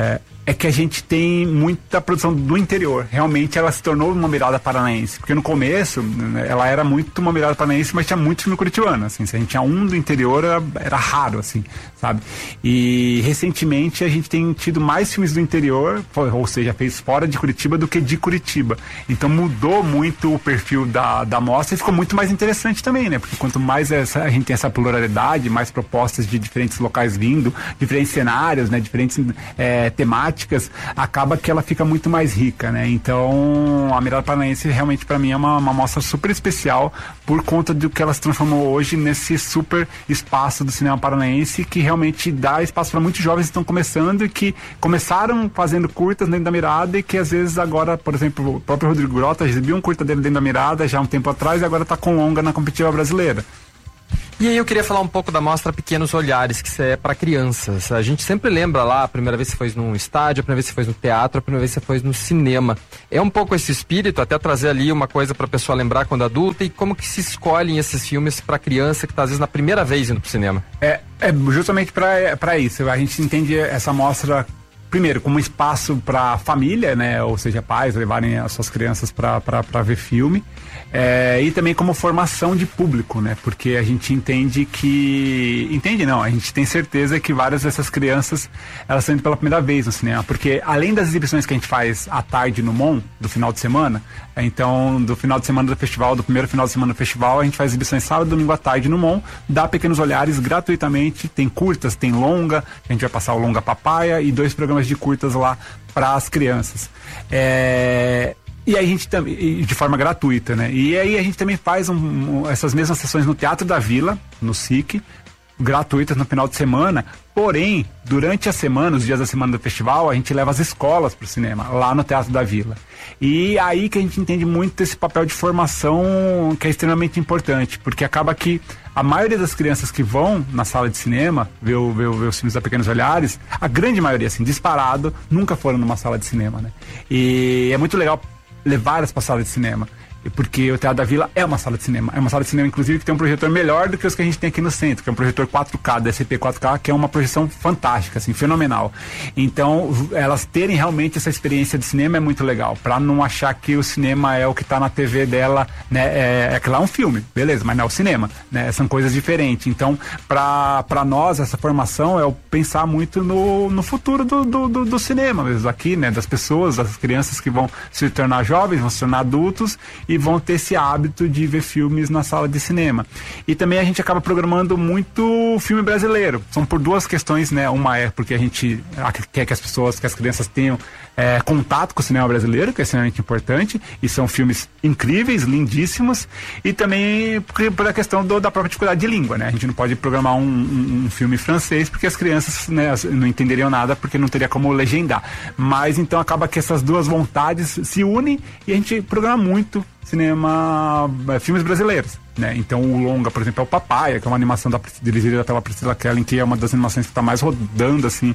é que a gente tem muita produção do interior. Realmente ela se tornou uma mirada paranaense, porque no começo né, ela era muito uma mirada paranaense, mas tinha muito filme curitibano, assim, se a gente tinha um do interior era, era raro, assim, sabe? E recentemente a gente tem tido mais filmes do interior, ou seja, fez fora de Curitiba do que de Curitiba. Então mudou muito o perfil da, da mostra e ficou muito mais interessante também, né? Porque quanto mais essa, a gente tem essa pluralidade, mais propostas de diferentes locais vindo, diferentes cenários, né? Diferentes é, temáticas, acaba que ela fica muito mais rica, né? Então a Mirada Paranaense realmente para mim é uma, uma mostra super especial por conta do que ela se transformou hoje nesse super espaço do cinema paranaense, que realmente dá espaço para muitos jovens que estão começando e que começaram fazendo curtas dentro da Mirada e que às vezes agora, por exemplo, o próprio Rodrigo Grota exibiu um curta dele dentro da Mirada já há um tempo atrás e agora está com longa na competitiva brasileira. E aí eu queria falar um pouco da mostra Pequenos Olhares, que é para crianças. A gente sempre lembra lá, a primeira vez que você foi num estádio, a primeira vez que você foi no teatro, a primeira vez que você foi no cinema. É um pouco esse espírito, até trazer ali uma coisa para a pessoa lembrar quando adulta, e como que se escolhem esses filmes para criança que está às vezes na primeira vez indo pro cinema? É, é justamente para isso. A gente entende essa mostra primeiro como um espaço para família, né, ou seja, pais levarem as suas crianças para ver filme. É, e também como formação de público, né? Porque a gente entende que... Entende não, a gente tem certeza que várias dessas crianças, elas estão indo pela primeira vez no cinema. Porque além das exibições que a gente faz à tarde no Mon, do final de semana, então do final de semana do festival, do primeiro final de semana do festival, a gente faz exibições sábado, domingo à tarde no Mon, dá Pequenos Olhares gratuitamente, tem curtas, tem longa, a gente vai passar o longa Papaya e dois programas de curtas lá para as crianças. É... E aí a gente também, de forma gratuita, né? E aí a gente também faz um, um, essas mesmas sessões no Teatro da Vila, no S I C, gratuitas no final de semana. Porém, durante a semana, os dias da semana do festival, a gente leva as escolas para o cinema, lá no Teatro da Vila. E aí que a gente entende muito esse papel de formação que é extremamente importante, porque acaba que a maioria das crianças que vão na sala de cinema ver, ver, ver os filmes da Pequenos Olhares, a grande maioria, assim, disparado, nunca foram numa sala de cinema, né? E é muito legal levar elas para a sala de cinema, porque o Teatro da Vila é uma sala de cinema, é uma sala de cinema inclusive que tem um projetor melhor do que os que a gente tem aqui no centro, que é um projetor quatro K, D C P quatro K, que é uma projeção fantástica, assim, fenomenal. Então elas terem realmente essa experiência de cinema é muito legal, para não achar que o cinema é o que está na T V dela, né? É, é que lá é um filme, beleza, mas não é o cinema, né? São coisas diferentes. Então para nós essa formação é o pensar muito no, no futuro do, do, do, do cinema mesmo aqui, né? Das pessoas, das crianças que vão se tornar jovens, vão se tornar adultos e vão ter esse hábito de ver filmes na sala de cinema. E também a gente acaba programando muito filme brasileiro. São por duas questões, né? Uma é porque a gente quer que as pessoas, que as crianças tenham é, contato com o cinema brasileiro, que é extremamente importante, e são filmes incríveis, lindíssimos, e também por, por a questão do, da própria dificuldade de língua, né? A gente não pode programar um, um, um filme francês porque as crianças, né, não entenderiam nada, porque não teria como legendar. Mas então acaba que essas duas vontades se unem e a gente programa muito cinema, filmes brasileiros, né? Então o longa, por exemplo, é o Papaya, que é uma animação da, dirigida pela Priscila Kellen, que é uma das animações que está mais rodando, assim,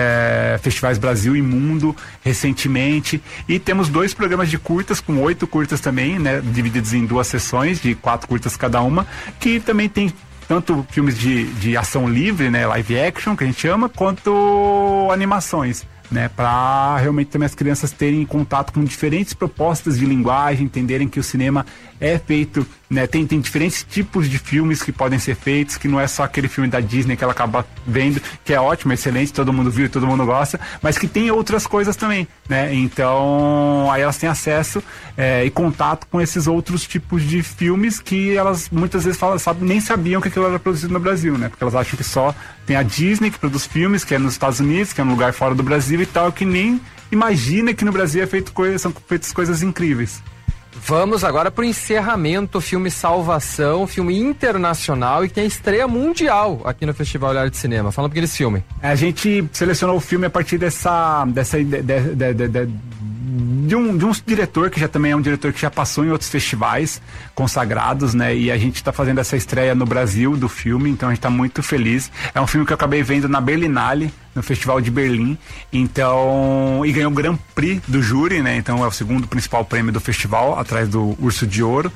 é, festivais Brasil e Mundo recentemente. E temos dois programas de curtas, com oito curtas também, né? Divididos em duas sessões, de quatro curtas cada uma, que também tem tanto filmes de, de ação livre, né? Live action, que a gente chama, quanto animações, né, para realmente também as crianças terem contato com diferentes propostas de linguagem, entenderem que o cinema é feito, né, tem, tem diferentes tipos de filmes que podem ser feitos, que não é só aquele filme da Disney que ela acaba vendo, que é ótimo, excelente, todo mundo viu e todo mundo gosta, mas que tem outras coisas também, né? Então aí elas têm acesso é, e contato com esses outros tipos de filmes que elas muitas vezes falam, sabe, nem sabiam que aquilo era produzido no Brasil, né? Porque elas acham que só tem a Disney que produz filmes, que é nos Estados Unidos, que é um lugar fora do Brasil e tal, que nem imagina que no Brasil é feito coisa, são feitas coisas incríveis. Vamos agora para o encerramento, filme Salvação, filme internacional e que tem estreia mundial aqui no Festival Olhar de Cinema. Fala um pouquinho desse filme. A gente selecionou o filme a partir dessa, dessa de, de, de, de, de, de, um, de um diretor que já também é um diretor que já passou em outros festivais consagrados, né? E a gente está fazendo essa estreia no Brasil do filme, então a gente está muito feliz. É um filme que eu acabei vendo na Berlinale, no Festival de Berlim. Então, e ganhou o Grand Prix do júri, né? Então é o segundo principal prêmio do festival, atrás do Urso de Ouro.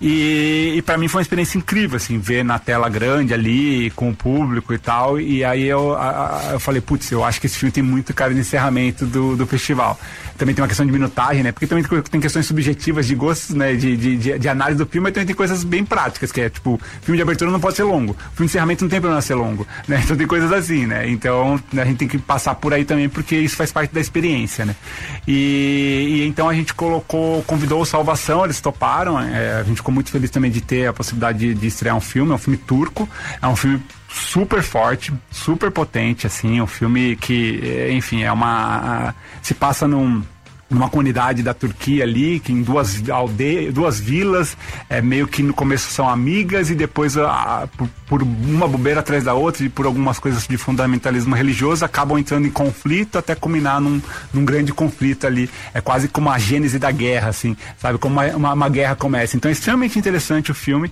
E, e para mim foi uma experiência incrível, assim, ver na tela grande ali, com o público e tal. E aí eu, a, a, eu falei, putz, eu acho que esse filme tem muito cara de encerramento do, do festival. Também tem uma questão de minutagem, né? Porque também tem questões subjetivas de gostos, né? De, de, de, de análise do filme, mas também tem coisas bem práticas, que é tipo, filme de abertura não pode ser longo, filme de encerramento não tem problema ser longo, né? Então tem coisas assim, né? Então a gente tem que passar por aí também, porque isso faz parte da experiência, né? E, e então a gente colocou, convidou o Salvação, eles toparam, é, a gente ficou muito feliz também de ter a possibilidade de, de estrear um filme, é um filme turco, é um filme super forte, super potente, assim, um filme que, enfim, é uma... se passa num... numa comunidade da Turquia ali, que em duas aldeias, duas vilas, é, meio que no começo são amigas e depois a, por, por uma bobeira atrás da outra e por algumas coisas de fundamentalismo religioso acabam entrando em conflito até culminar num, num grande conflito ali. É quase como a gênese da guerra, assim, sabe? Como uma, uma, uma guerra começa. Então é extremamente interessante o filme,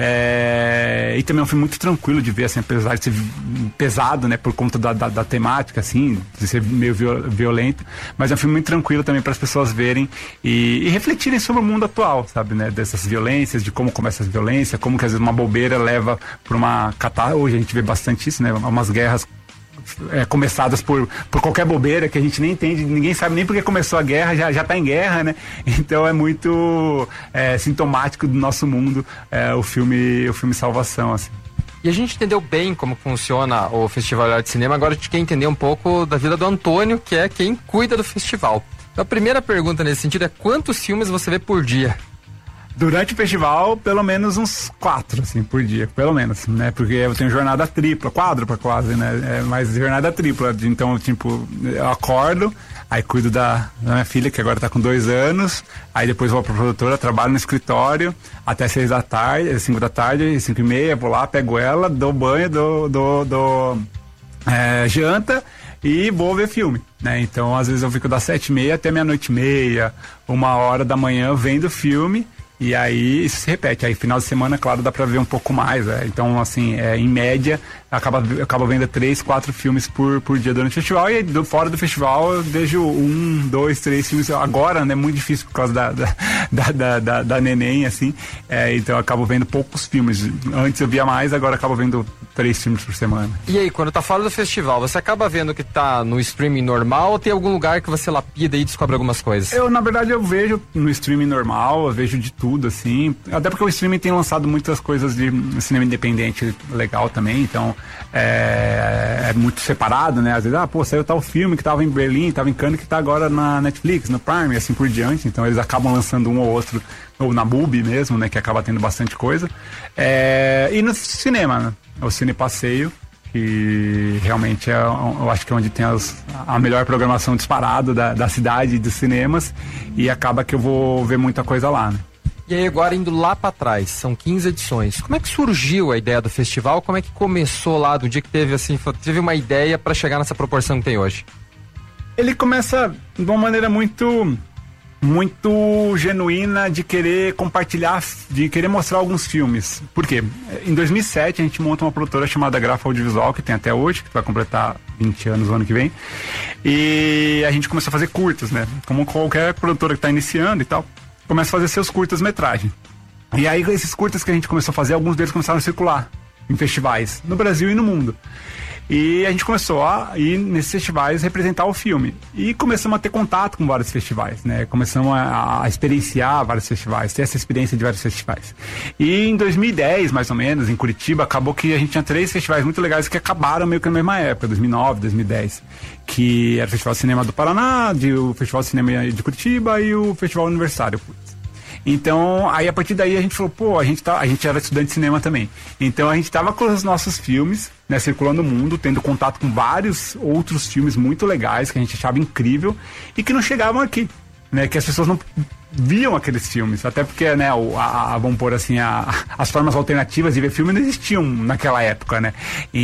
é, e também é um filme muito tranquilo de ver, assim, apesar de ser pesado, né, por conta da, da, da temática, assim, de ser meio violento, mas é um filme muito tranquilo também para as pessoas verem e, e refletirem sobre o mundo atual, sabe, né? Dessas violências, de como começa essa violência, como que às vezes uma bobeira leva para uma catástrofe. Hoje a gente vê bastante isso, né? Umas guerras é, começadas por, por qualquer bobeira que a gente nem entende, ninguém sabe nem porque começou a guerra, já, já tá em guerra, né? Então é muito é, sintomático do nosso mundo, é, o filme, o filme Salvação, assim. E a gente entendeu bem como funciona o Festival Olhar de Cinema, agora a gente quer entender um pouco da vida do Antônio, que é quem cuida do festival. Então, a primeira pergunta nesse sentido é: quantos filmes você vê por dia? Durante o festival, pelo menos uns quatro, assim, por dia, pelo menos, né? Porque eu tenho jornada tripla, quádrupla quase, né? É, mas jornada tripla, então, tipo, eu acordo, aí cuido da, da minha filha, que agora tá com dois anos, aí depois vou pra produtora, trabalho no escritório, até seis da tarde, cinco da tarde, cinco e meia, vou lá, pego ela, dou banho, dou, dou, dou é, janta, e vou ver filme, né? Então, às vezes eu fico das sete e meia até meia-noite e meia, uma hora da manhã vendo filme, e aí isso se repete. Aí, final de semana, claro, dá pra ver um pouco mais, né? Então, assim, é, em média, acaba, acaba vendo três, quatro filmes por, por dia durante o festival, e aí, do, fora do festival, eu vejo um, dois, três filmes. Agora, né, muito difícil por causa da, da, da, da, da, da neném, assim, é, então eu acabo vendo poucos filmes. Antes eu via mais, agora eu acabo vendo três filmes por semana. E aí, quando tá fora do festival, você acaba vendo que tá no streaming normal ou tem algum lugar que você lapida e descobre algumas coisas? Eu, na verdade, eu vejo no streaming normal, eu vejo de tudo, assim, até porque o streaming tem lançado muitas coisas de cinema independente legal também, então é, é muito separado, né? Às vezes, ah, pô, saiu tal filme que tava em Berlim, tava em Cannes, que tá agora na Netflix, no Prime, e assim por diante, então eles acabam lançando um ou outro, ou na Mubi mesmo, né, que acaba tendo bastante coisa. É, e no cinema, né? O Cine Passeio, que realmente é, eu acho que é onde tem as, a melhor programação disparada da, da cidade, dos cinemas, e acaba que eu vou ver muita coisa lá, né? E aí, agora indo lá pra trás, são quinze edições. Como é que surgiu a ideia do festival? Como é que começou lá, do dia que teve assim, teve uma ideia para chegar nessa proporção que tem hoje? Ele começa de uma maneira muito muito genuína de querer compartilhar, de querer mostrar alguns filmes. Por quê? Em dois mil e sete a gente monta uma produtora chamada Grafa Audiovisual, que tem até hoje, que vai completar vinte anos no ano que vem. E a gente começou a fazer curtas, né? Como qualquer produtora que está iniciando e tal, começa a fazer seus curtas-metragem. E aí esses curtas que a gente começou a fazer, alguns deles começaram a circular em festivais, no Brasil e no mundo. E a gente começou a ir nesses festivais representar o filme. E começamos a ter contato com vários festivais, né? Começamos a, a experienciar vários festivais, ter essa experiência de vários festivais. E em dois mil e dez, mais ou menos, em Curitiba, acabou que a gente tinha três festivais muito legais que acabaram meio que na mesma época, dois mil e nove, dois mil e dez. Que era o Festival de Cinema do Paraná, de, o Festival de Cinema de Curitiba e o Festival Universitário. Então, aí a partir daí a gente falou, pô, a gente, tá, a gente era estudante de cinema também. Então a gente tava com os nossos filmes, né, circulando o mundo, tendo contato com vários outros filmes muito legais que a gente achava incrível e que não chegavam aqui, né, que as pessoas não viam aqueles filmes, até porque, né, o, a, a, vamos pôr assim, a, as formas alternativas de ver filme não existiam naquela época, né,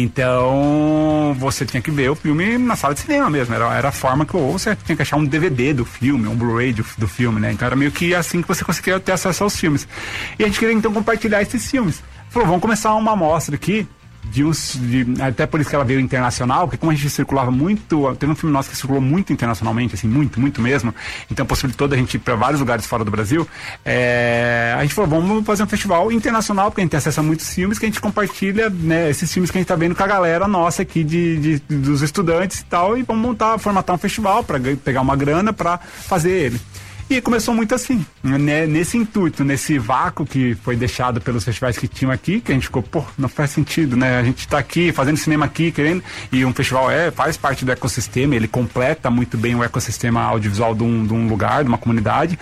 então você tinha que ver o filme na sala de cinema mesmo, era, era a forma que, ou você tinha que achar um D V D do filme, um Blu-ray do, do filme, né, então era meio que assim que você conseguia ter acesso aos filmes, e a gente queria então compartilhar esses filmes, falou, vamos começar uma amostra aqui, de uns, de, até por isso que ela veio internacional, porque como a gente circulava muito, teve um filme nosso que circulou muito internacionalmente, assim, muito, muito mesmo, então possibilitou da gente ir para vários lugares fora do Brasil, é, a gente falou, vamos fazer um festival internacional, porque a gente tem acesso a muitos filmes que a gente compartilha, né, esses filmes que a gente tá vendo com a galera nossa aqui de, de dos estudantes e tal, e vamos montar, formatar um festival para pegar uma grana para fazer ele. E começou muito assim, né? Nesse intuito, nesse vácuo que foi deixado pelos festivais que tinham aqui, que a gente ficou, pô, não faz sentido, né? A gente tá aqui, fazendo cinema aqui, querendo, e um festival é, faz parte do ecossistema, ele completa muito bem o ecossistema audiovisual de um, de um lugar, de uma comunidade,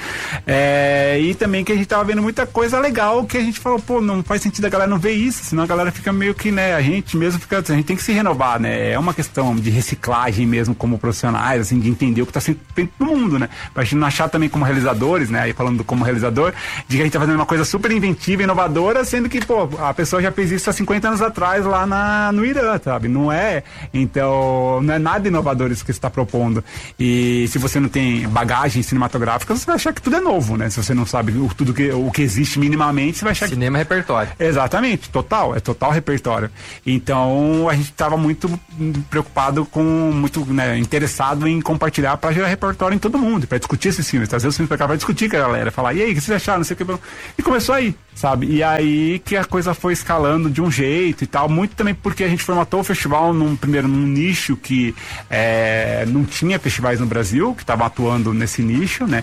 é, e também que a gente tava vendo muita coisa legal, que a gente falou, pô, não faz sentido a galera não ver isso, senão a galera fica meio que, né, a gente mesmo fica, a gente tem que se renovar, né? É uma questão de reciclagem mesmo como profissionais, assim, de entender o que tá sendo feito no mundo, né? Pra gente não achar também como realizadores, né, aí falando como realizador, de que a gente tá fazendo uma coisa super inventiva, inovadora, sendo que, pô, a pessoa já fez isso há cinquenta anos atrás lá na, no Irã, sabe? Não é, então, não é nada inovador isso que você está propondo. E se você não tem bagagem cinematográfica, você vai achar que tudo é novo, né? Se você não sabe o, tudo que, o que existe minimamente, você vai achar Cinema que... é repertório. Exatamente, total, é total repertório. Então, a gente estava muito preocupado com, muito, né, interessado em compartilhar para gerar repertório em todo mundo, para discutir esses filmes, trazer os filmes pra cá pra discutir com a galera, falar, e aí, o que vocês acharam, não sei o que, e começou aí, sabe, e aí que a coisa foi escalando de um jeito e tal, muito também porque a gente formatou o festival num, primeiro num nicho que é, não tinha festivais no Brasil, que estavam atuando nesse nicho, né,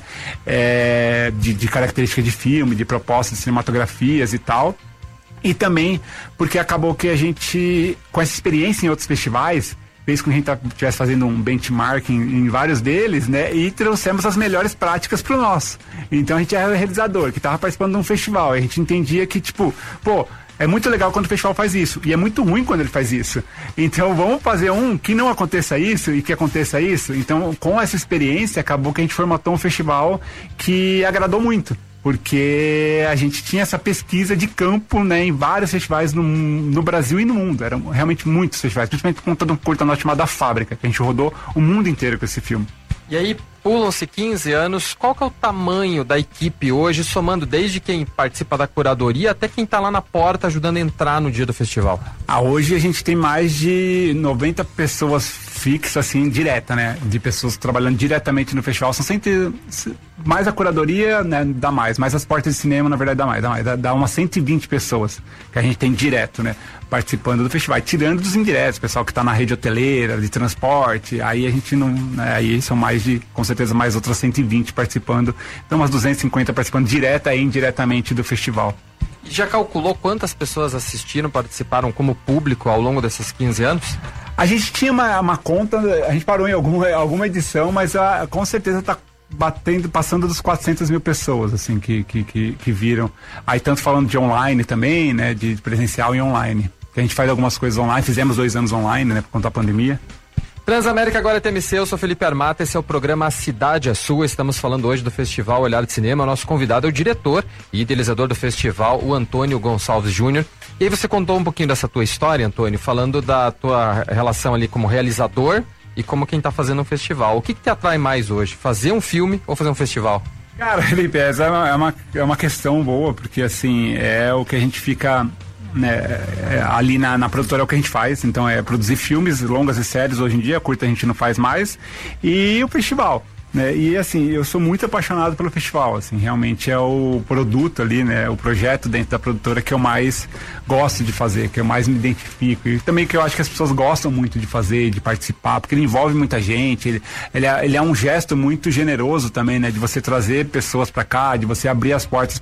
é, de, de características de filme, de propostas de cinematografias e tal, e também porque acabou que a gente, com essa experiência em outros festivais, fez com que a gente estivesse fazendo um benchmarking em vários deles, né? E trouxemos as melhores práticas pro nosso. Então a gente era o realizador, que estava participando de um festival. E a gente entendia que, tipo, pô, é muito legal quando o festival faz isso. E é muito ruim quando ele faz isso. Então vamos fazer um que não aconteça isso e que aconteça isso. Então, com essa experiência, acabou que a gente formatou um festival que agradou muito. Porque a gente tinha essa pesquisa de campo, né, em vários festivais no, no Brasil e no mundo. Eram realmente muitos festivais, principalmente por conta de um curta-noite chamado A Fábrica, que a gente rodou o mundo inteiro com esse filme. E aí, pulam-se quinze anos, qual que é o tamanho da equipe hoje, somando desde quem participa da curadoria até quem está lá na porta ajudando a entrar no dia do festival? Ah, hoje a gente tem mais de noventa pessoas fixas, assim, direta, né? De pessoas trabalhando diretamente no festival. São sempre mais a curadoria, né? Dá mais, mais as portas de cinema, na verdade, dá mais, dá mais. Dá, dá umas cento e vinte pessoas que a gente tem direto, né? Participando do festival, tirando dos indiretos, pessoal que está na rede hoteleira, de transporte, aí a gente não, né, aí são mais de, com certeza, mais outras cento e vinte participando, então umas duzentas e cinquenta participando direta e indiretamente do festival. E já calculou quantas pessoas assistiram, participaram como público ao longo desses quinze anos? A gente tinha uma, uma conta, a gente parou em alguma, alguma edição, mas a, com certeza está batendo, passando dos quatrocentas mil pessoas, assim, que, que, que, que viram. Aí tanto falando de online também, né, de presencial e online. Que a gente faz algumas coisas online, fizemos dois anos online, né, por conta da pandemia. Transamérica agora é T M C, eu sou Felipe Armata, esse é o programa A Cidade é Sua, estamos falando hoje do Festival Olhar de Cinema, o nosso convidado é o diretor e idealizador do festival, o Antônio Gonçalves Júnior. E aí você contou um pouquinho dessa tua história, Antônio, falando da tua relação ali como realizador e como quem tá fazendo um festival. O que que te atrai mais hoje, fazer um filme ou fazer um festival? Cara, Felipe, essa é uma, é uma, é uma questão boa, porque assim, é o que a gente fica... Né, é, ali na, na produtora é o que a gente faz, então é produzir filmes, longas e séries hoje em dia, curta a gente não faz mais, e o festival, né, e assim, eu sou muito apaixonado pelo festival, assim, realmente é o produto ali, né, o projeto dentro da produtora que eu mais gosto de fazer, que eu mais me identifico, e também que eu acho que as pessoas gostam muito de fazer, de participar, porque ele envolve muita gente, ele, ele, é, ele é um gesto muito generoso também, né, de você trazer pessoas para cá, de você abrir as portas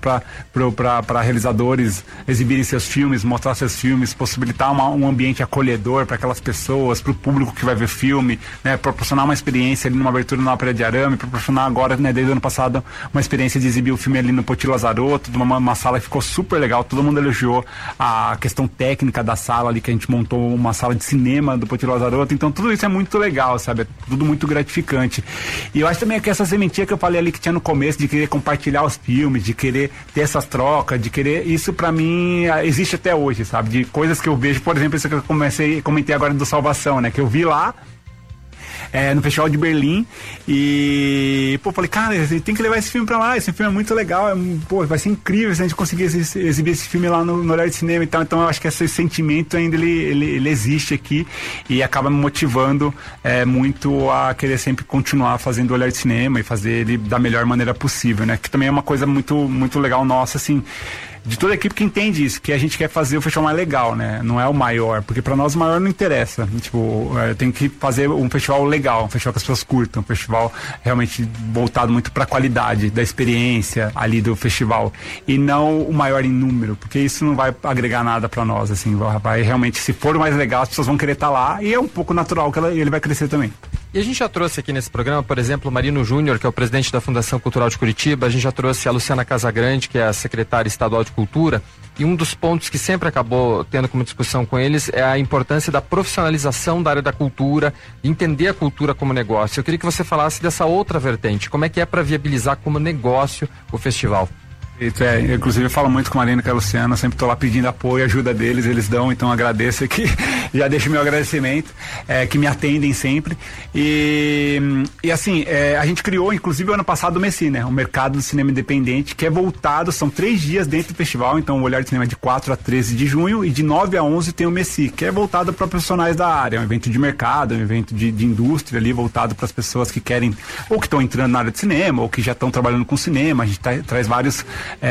para realizadores exibirem seus filmes, mostrar seus filmes, possibilitar uma, um ambiente acolhedor para aquelas pessoas, para o público que vai ver filme, né, proporcionar uma experiência ali numa abertura numa Ópera de Arame, proporcionar agora, né, desde o ano passado, uma experiência de exibir o filme ali no Poti Lazaroto, uma, uma sala que ficou super legal, todo mundo elogiou a questão técnica da sala ali, que a gente montou uma sala de cinema do Poti Lazaroto, então tudo isso é muito legal, sabe, é tudo muito gratificante. E eu acho também que essa sementinha que eu falei ali que tinha no começo, de querer compartilhar os filmes, de querer ter essas trocas, de querer, isso pra mim existe até hoje, sabe, de coisas que eu vejo, por exemplo, isso que eu comecei, comentei agora do Salvação, né, que eu vi lá, é, no Festival de Berlim. E, pô, falei, cara, tem que levar esse filme pra lá, esse filme é muito legal, é, pô, vai ser incrível se a gente conseguir ex- exibir esse filme lá no, no Olhar de Cinema e tal. Então eu acho que esse sentimento ainda ele, ele, ele existe aqui e acaba me motivando é, muito a querer sempre continuar fazendo o Olhar de Cinema e fazer ele da melhor maneira possível, né? Que também é uma coisa muito, muito legal nossa, assim, de toda a equipe que entende isso, que a gente quer fazer o festival mais legal, né? Não é o maior, porque pra nós o maior não interessa. Tipo, é, tem que fazer um festival legal, um festival que as pessoas curtam, um festival realmente voltado muito pra qualidade da experiência ali do festival e não o maior em número, porque isso não vai agregar nada pra nós, assim, vai realmente, se for o mais legal, as pessoas vão querer estar lá e é um pouco natural que ela, ele vai crescer também. E a gente já trouxe aqui nesse programa, por exemplo, o Marino Júnior, que é o presidente da Fundação Cultural de Curitiba, a gente já trouxe a Luciana Casagrande, que é a secretária estadual de Cultura, e um dos pontos que sempre acabou tendo como discussão com eles é a importância da profissionalização da área da cultura, entender a cultura como negócio. Eu queria que você falasse dessa outra vertente, como é que é para viabilizar como negócio o festival. É, inclusive eu falo muito com a Marina e com a Luciana, sempre estou lá pedindo apoio, ajuda deles, eles dão, então agradeço aqui, já deixo meu agradecimento, é, que me atendem sempre. E, e assim, é, a gente criou, inclusive ano passado, o MECI, né? O Mercado do Cinema Independente, que é voltado, são três dias dentro do festival, então o Olhar de Cinema é de quatro a treze de junho e de nove a onze tem o MECI, que é voltado para profissionais da área, é um evento de mercado, é um evento de, de indústria ali, voltado para as pessoas que querem, ou que estão entrando na área de cinema, ou que já estão trabalhando com cinema. A gente tá, traz vários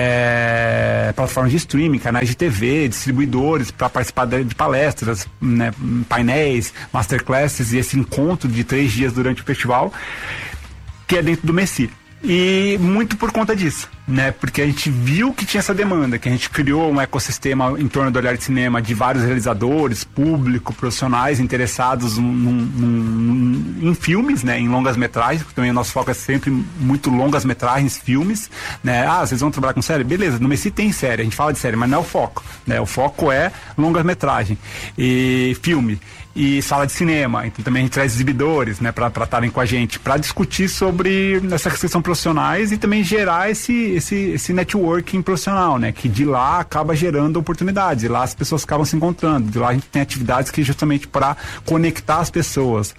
É, plataformas de streaming, canais de T V, distribuidores para participar de, de palestras, né, painéis, masterclasses e esse encontro de três dias durante o festival, que é dentro do MECI. E muito por conta disso, né? Porque a gente viu que tinha essa demanda, que a gente criou um ecossistema em torno do Olhar de Cinema de vários realizadores, público, profissionais interessados num, num, em filmes, né? Em longas metragens, porque também o nosso foco é sempre muito longas metragens, filmes, né? Ah, vocês vão trabalhar com série? Beleza, no MECI tem série, a gente fala de série, mas não é o foco, né? O foco é longas metragem e filme. E sala de cinema, então também a gente traz exibidores, né, para estarem com a gente, para discutir sobre essa questão profissionais e também gerar esse, esse, esse networking profissional, né, que de lá acaba gerando oportunidades, de lá as pessoas acabam se encontrando, de lá a gente tem atividades que justamente para conectar as pessoas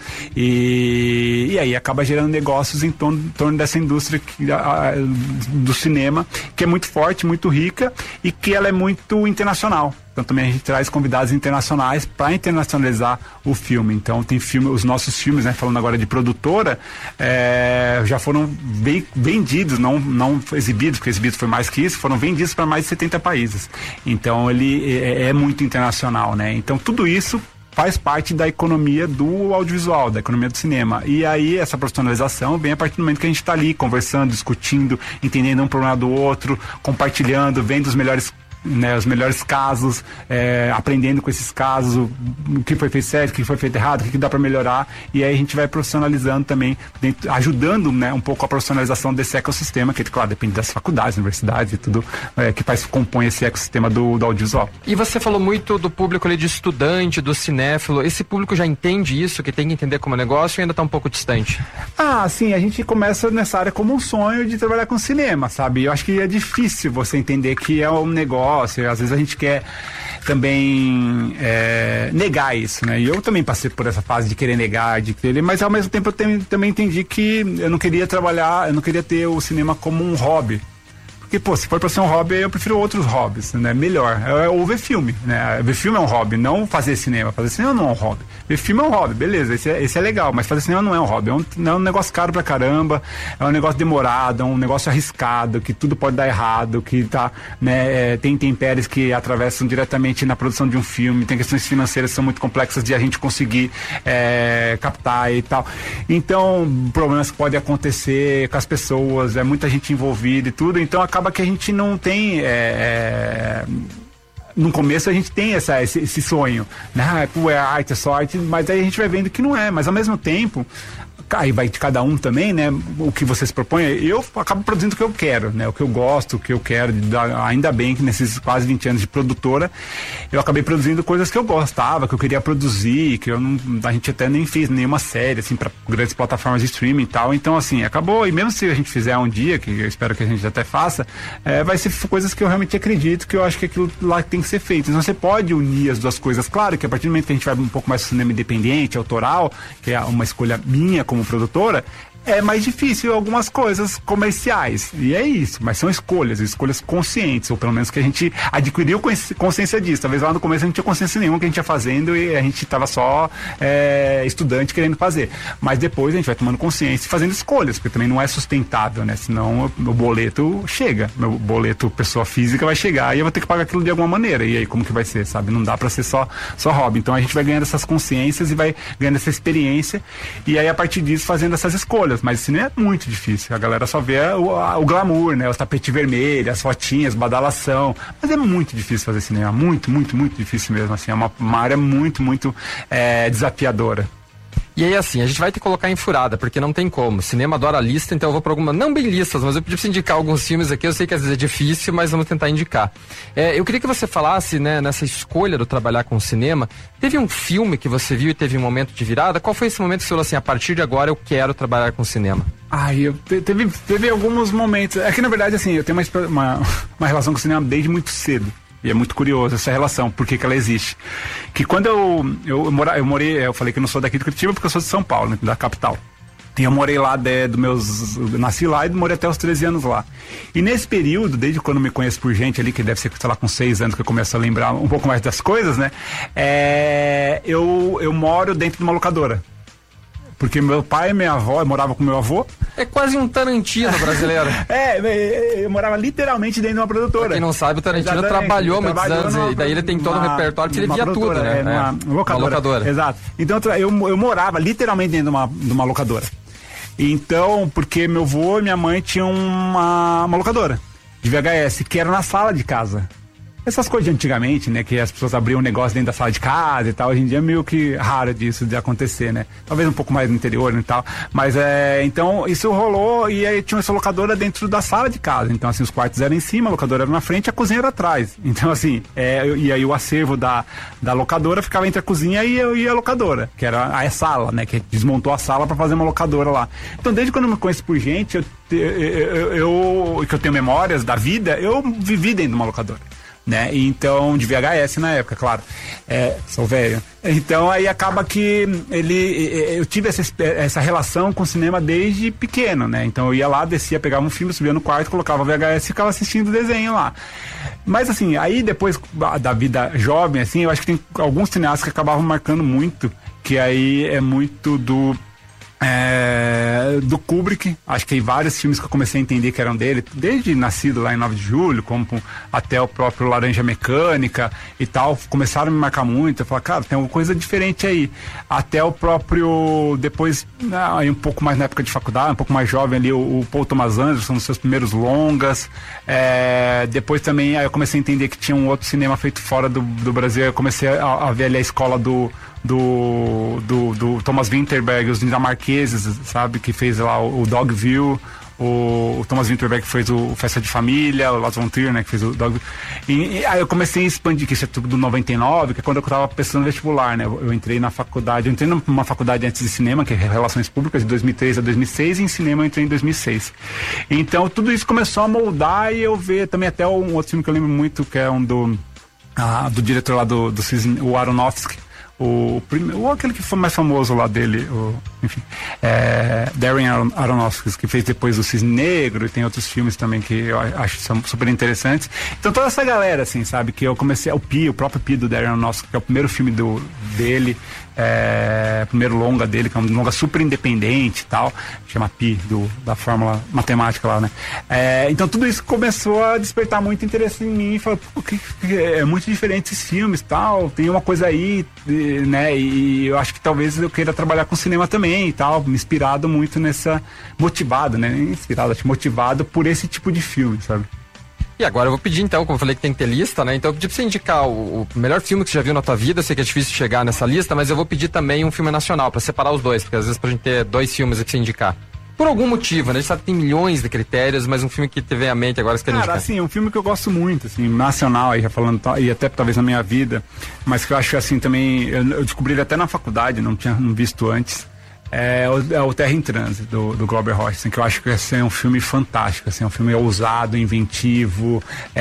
e, e aí acaba gerando negócios em torno, em torno dessa indústria que, a, do cinema, que é muito forte, muito rica e que ela é muito internacional. Então também a gente traz convidados internacionais para internacionalizar o filme. Então tem filme, os nossos filmes, né, falando agora de produtora, é, já foram bem, vendidos, não, não exibidos, porque exibidos foi mais que isso, foram vendidos para mais de setenta países. Então ele é, é muito internacional, né? Então tudo isso faz parte da economia do audiovisual, da economia do cinema. E aí essa profissionalização vem a partir do momento que a gente está ali conversando, discutindo, entendendo um problema do outro, compartilhando, vendo os melhores, né, os melhores casos, é, aprendendo com esses casos, o, o que foi feito certo, o que foi feito errado, o que, que dá para melhorar, e aí a gente vai profissionalizando também, dentro, ajudando, né, um pouco a profissionalização desse ecossistema, que, claro, depende das faculdades, universidades e tudo, é, que faz, compõe esse ecossistema do, do audiovisual. E você falou muito do público ali de estudante, do cinéfilo, esse público já entende isso, que tem que entender como negócio, ou ainda está um pouco distante? Ah, sim, a gente começa nessa área como um sonho de trabalhar com cinema, sabe? Eu acho que é difícil você entender que é um negócio. Às vezes a gente quer também é, negar isso, né? E eu também passei por essa fase de querer negar, de querer, mas ao mesmo tempo eu tem, também entendi que eu não queria trabalhar, eu não queria ter o cinema como um hobby. Porque, pô, se for pra ser um hobby, eu prefiro outros hobbies, né? Melhor. É, é, ou ver filme, né? Ver filme é um hobby, não fazer cinema. Fazer cinema não é um hobby. Ver filme é um hobby, beleza, esse é, esse é legal, mas fazer cinema não é um hobby. É um, é um negócio caro pra caramba, é um negócio demorado, é um negócio arriscado, que tudo pode dar errado, que tá, né, é, tem intempéries que atravessam diretamente na produção de um filme, tem questões financeiras que são muito complexas de a gente conseguir é, captar e tal. Então, problemas que podem acontecer com as pessoas, é muita gente envolvida e tudo, então acaba que a gente não tem é, é, no começo a gente tem essa, esse, esse sonho, né? Ah, pô, é arte, é só arte, mas aí a gente vai vendo que não é, mas ao mesmo tempo aí vai de cada um também, né? O que você se propõe, eu acabo produzindo o que eu quero, né? O que eu gosto, o que eu quero, ainda bem que nesses quase vinte anos de produtora, eu acabei produzindo coisas que eu gostava, que eu queria produzir, que eu não, a gente até nem fez nenhuma série, assim, para grandes plataformas de streaming e tal, então assim, acabou, e mesmo se a gente fizer um dia, que eu espero que a gente até faça, é, vai ser coisas que eu realmente acredito, que eu acho que aquilo lá tem que ser feito. Então você pode unir as duas coisas, claro que a partir do momento que a gente vai um pouco mais pro cinema independente, autoral, que é uma escolha minha como produtora, é mais difícil algumas coisas comerciais, e é isso, mas são escolhas, escolhas conscientes, ou pelo menos que a gente adquiriu consciência disso. Talvez lá no começo a gente não tinha consciência nenhuma que a gente ia fazendo e a gente estava só é, estudante querendo fazer, mas depois a gente vai tomando consciência e fazendo escolhas, porque também não é sustentável, né? Senão o, o boleto chega, meu boleto pessoa física vai chegar e eu vou ter que pagar aquilo de alguma maneira, e aí como que vai ser, sabe? Não dá pra ser só, só hobby. Então a gente vai ganhando essas consciências e vai ganhando essa experiência, e aí a partir disso fazendo essas escolhas. Mas cinema é muito difícil, a galera só vê o, a, o glamour, né? Os tapetes vermelhos, as fotinhas, badalação, mas é muito difícil fazer cinema, muito, muito, muito difícil mesmo, assim, é uma, uma área muito, muito é, desafiadora. E aí, assim, a gente vai ter que colocar em furada, porque não tem como. Cinema adora lista, então eu vou para alguma, não bem listas, mas eu preciso indicar alguns filmes aqui. Eu sei que às vezes é difícil, mas vamos tentar indicar. É, eu queria que você falasse, né, nessa escolha do trabalhar com cinema, teve um filme que você viu e teve um momento de virada? Qual foi esse momento que você falou assim, a partir de agora eu quero trabalhar com cinema? Ai, eu te, teve, teve alguns momentos. É que na verdade, assim, eu tenho uma, uma, uma relação com o cinema desde muito cedo. E é muito curioso essa relação, por que que ela existe. Que quando eu, eu, eu, mora, eu morei, eu falei que eu não sou daqui de Curitiba porque eu sou de São Paulo, né, da capital. E eu morei lá, de, do meus, eu nasci lá e morei até os treze anos lá. E nesse período, desde quando eu me conheço por gente ali, que deve ser, sei lá, com seis anos que eu começo a lembrar um pouco mais das coisas, né? É, eu, eu moro dentro de uma locadora. Porque meu pai e minha avó, eu morava com meu avô. É quase um Tarantino brasileiro. é, eu morava literalmente dentro de uma produtora. Pra quem não sabe, o Tarantino Exatamente, trabalhou muitos anos numa, e daí ele tem todo um repertório que ele via tudo, né? É, numa, é, locadora. Uma locadora. Exato. Então eu, eu morava literalmente dentro de uma, de uma locadora. Então, porque meu avô e minha mãe tinham uma, uma locadora de V H S, que era na sala de casa. Essas coisas de antigamente, né, que as pessoas abriam um negócio dentro da sala de casa e tal, hoje em dia é meio que raro disso de acontecer, né? Talvez um pouco mais no interior e tal, mas é, então isso rolou e aí tinha essa locadora dentro da sala de casa, então assim, os quartos eram em cima, a locadora era na frente, a cozinha era atrás, então assim, é, e aí o acervo da, da locadora ficava entre a cozinha e, e a locadora, que era a sala, né, que desmontou a sala para fazer uma locadora lá. Então desde quando eu me conheço por gente, eu, eu, eu, eu que eu tenho memórias da vida, eu vivi dentro de uma locadora. Né? Então, de V H S na época, claro. É, sou velho. Então, aí acaba que ele, eu tive essa, essa relação com o cinema desde pequeno, né? Então, eu ia lá, descia, pegava um filme, subia no quarto, colocava V H S e ficava assistindo o desenho lá. Mas, assim, aí depois da vida jovem, assim, eu acho que tem alguns cineastas que acabavam marcando muito, que aí é muito do... É, do Kubrick, acho que tem vários filmes que eu comecei a entender que eram dele, desde Nascido lá em nove de julho, como até o próprio Laranja Mecânica e tal, começaram a me marcar muito, eu falei, cara, tem alguma coisa diferente aí, até o próprio, depois, aí um pouco mais na época de faculdade, um pouco mais jovem ali, o, o Paul Thomas Anderson, nos seus primeiros longas, é, depois também aí eu comecei a entender que tinha um outro cinema feito fora do, do Brasil, eu comecei a, a ver ali a escola do Do, do, do Thomas Vinterberg, os dinamarqueses, sabe, que fez lá o, o Dogville, o, o Thomas Vinterberg que fez o, o Festa de Família, o Lars von Trier, né, que fez o Dogville. E, e aí eu comecei a expandir, que isso é tudo do noventa e nove, que é quando eu estava pensando no vestibular, né, eu, eu entrei na faculdade, eu entrei numa faculdade antes de cinema, que é Relações Públicas, de dois mil e três a dois mil e seis, e em cinema eu entrei em dois mil e seis. Então tudo isso começou a moldar e eu ver também até um outro filme que eu lembro muito, que é um do, ah, do diretor lá do, do Cisne, o Aronofsky, O, o aquele que foi mais famoso lá dele, o, enfim, é, Darren Aronofsky, que fez depois o Cisne Negro, e tem outros filmes também que eu acho são super interessantes. Então toda essa galera, assim, sabe, que eu comecei, o Pi, o próprio Pi do Darren Aronofsky, que é o primeiro filme do, dele, é, primeiro longa dele, que é um longa super independente e tal, chama Pi, do, da fórmula matemática lá, né? É, então tudo isso começou a despertar muito interesse em mim, e falei, pô, que, que, é muito diferente esses filmes e tal, tem uma coisa aí, né? E eu acho que talvez eu queira trabalhar com cinema também e tal, me inspirado muito nessa, motivado, né? Inspirado, acho motivado por esse tipo de filme, sabe? E agora eu vou pedir então, como eu falei que tem que ter lista, né? Então eu pedi pra você indicar o, o melhor filme que você já viu na tua vida. Eu sei que é difícil chegar nessa lista, mas eu vou pedir também um filme nacional, pra separar os dois, porque às vezes pra gente ter dois filmes aqui pra você indicar. Por algum motivo, né? A gente sabe que tem milhões de critérios, mas um filme que te vem à mente agora, você quer indicar? Cara, assim, um filme que eu gosto muito, assim, nacional, aí já falando, e até talvez na minha vida, mas que eu acho assim também, eu, eu descobri ele até na faculdade, não tinha não visto antes. É o, é o Terra em Trânsito, do, do Glauber Rocha, assim, que eu acho que assim, é um filme fantástico, assim, é um filme ousado, inventivo,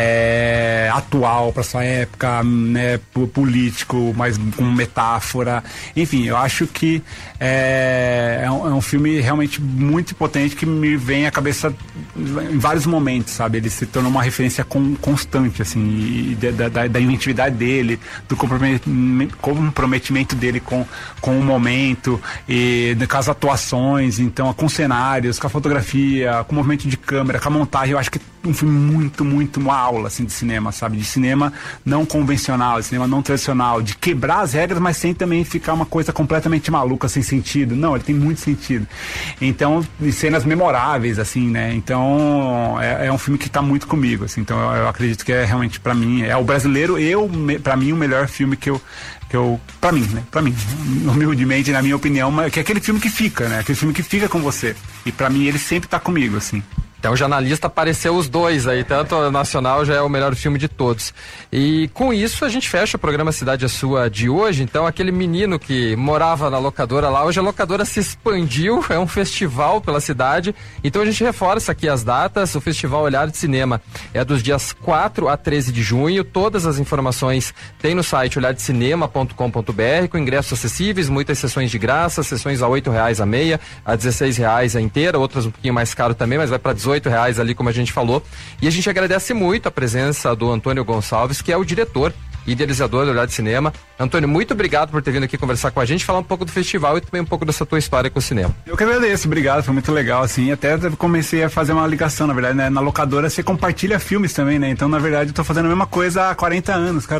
é, atual para sua época, né, político, mas com metáfora. Enfim, eu acho que é, é, um, é um filme realmente muito potente que me vem à cabeça em vários momentos, sabe? Ele se tornou uma referência com, constante, assim, e da, da, da inventividade dele, do comprometimento, comprometimento dele com, com o momento, e com as atuações, então com cenários, com a fotografia, com o movimento de câmera, com a montagem. Eu acho que é um filme muito, muito uma aula assim, de cinema, sabe? De cinema não convencional, de cinema não tradicional, de quebrar as regras, mas sem também ficar uma coisa completamente maluca, sem sentido. Não, ele tem muito sentido. Então, e cenas memoráveis, assim, né? Então, é, é um filme que tá muito comigo, assim. Então, eu, eu acredito que é realmente, pra mim, é o brasileiro, eu, pra mim, o melhor filme que eu que eu, pra mim, né, pra mim, humildemente, na minha opinião, que é aquele filme que fica, né, aquele filme que fica com você, e pra mim ele sempre tá comigo, assim. Então já na lista apareceu os dois aí, tanto o nacional já é o melhor filme de todos. E com isso a gente fecha o programa Cidade é Sua de hoje. Então aquele menino que morava na locadora lá, hoje a locadora se expandiu, é um festival pela cidade. Então a gente reforça aqui as datas. O Festival Olhar de Cinema é dos dias quatro a treze de junho. Todas as informações tem no site olhar de cinema ponto com ponto br, com ingressos acessíveis, muitas sessões de graça, sessões a oito reais a meia, a dezesseis reais a inteira, outras um pouquinho mais caro também, mas vai para dezoito reais ali, como a gente falou. E a gente agradece muito a presença do Antônio Gonçalves, que é o diretor e idealizador do Olhar de Cinema. Antônio, muito obrigado por ter vindo aqui conversar com a gente, falar um pouco do festival e também um pouco dessa tua história com o cinema. Eu que agradeço, obrigado, foi muito legal, assim, até comecei a fazer uma ligação, na verdade, né, na locadora você compartilha filmes também, né, então na verdade eu tô fazendo a mesma coisa há quarenta anos, cara.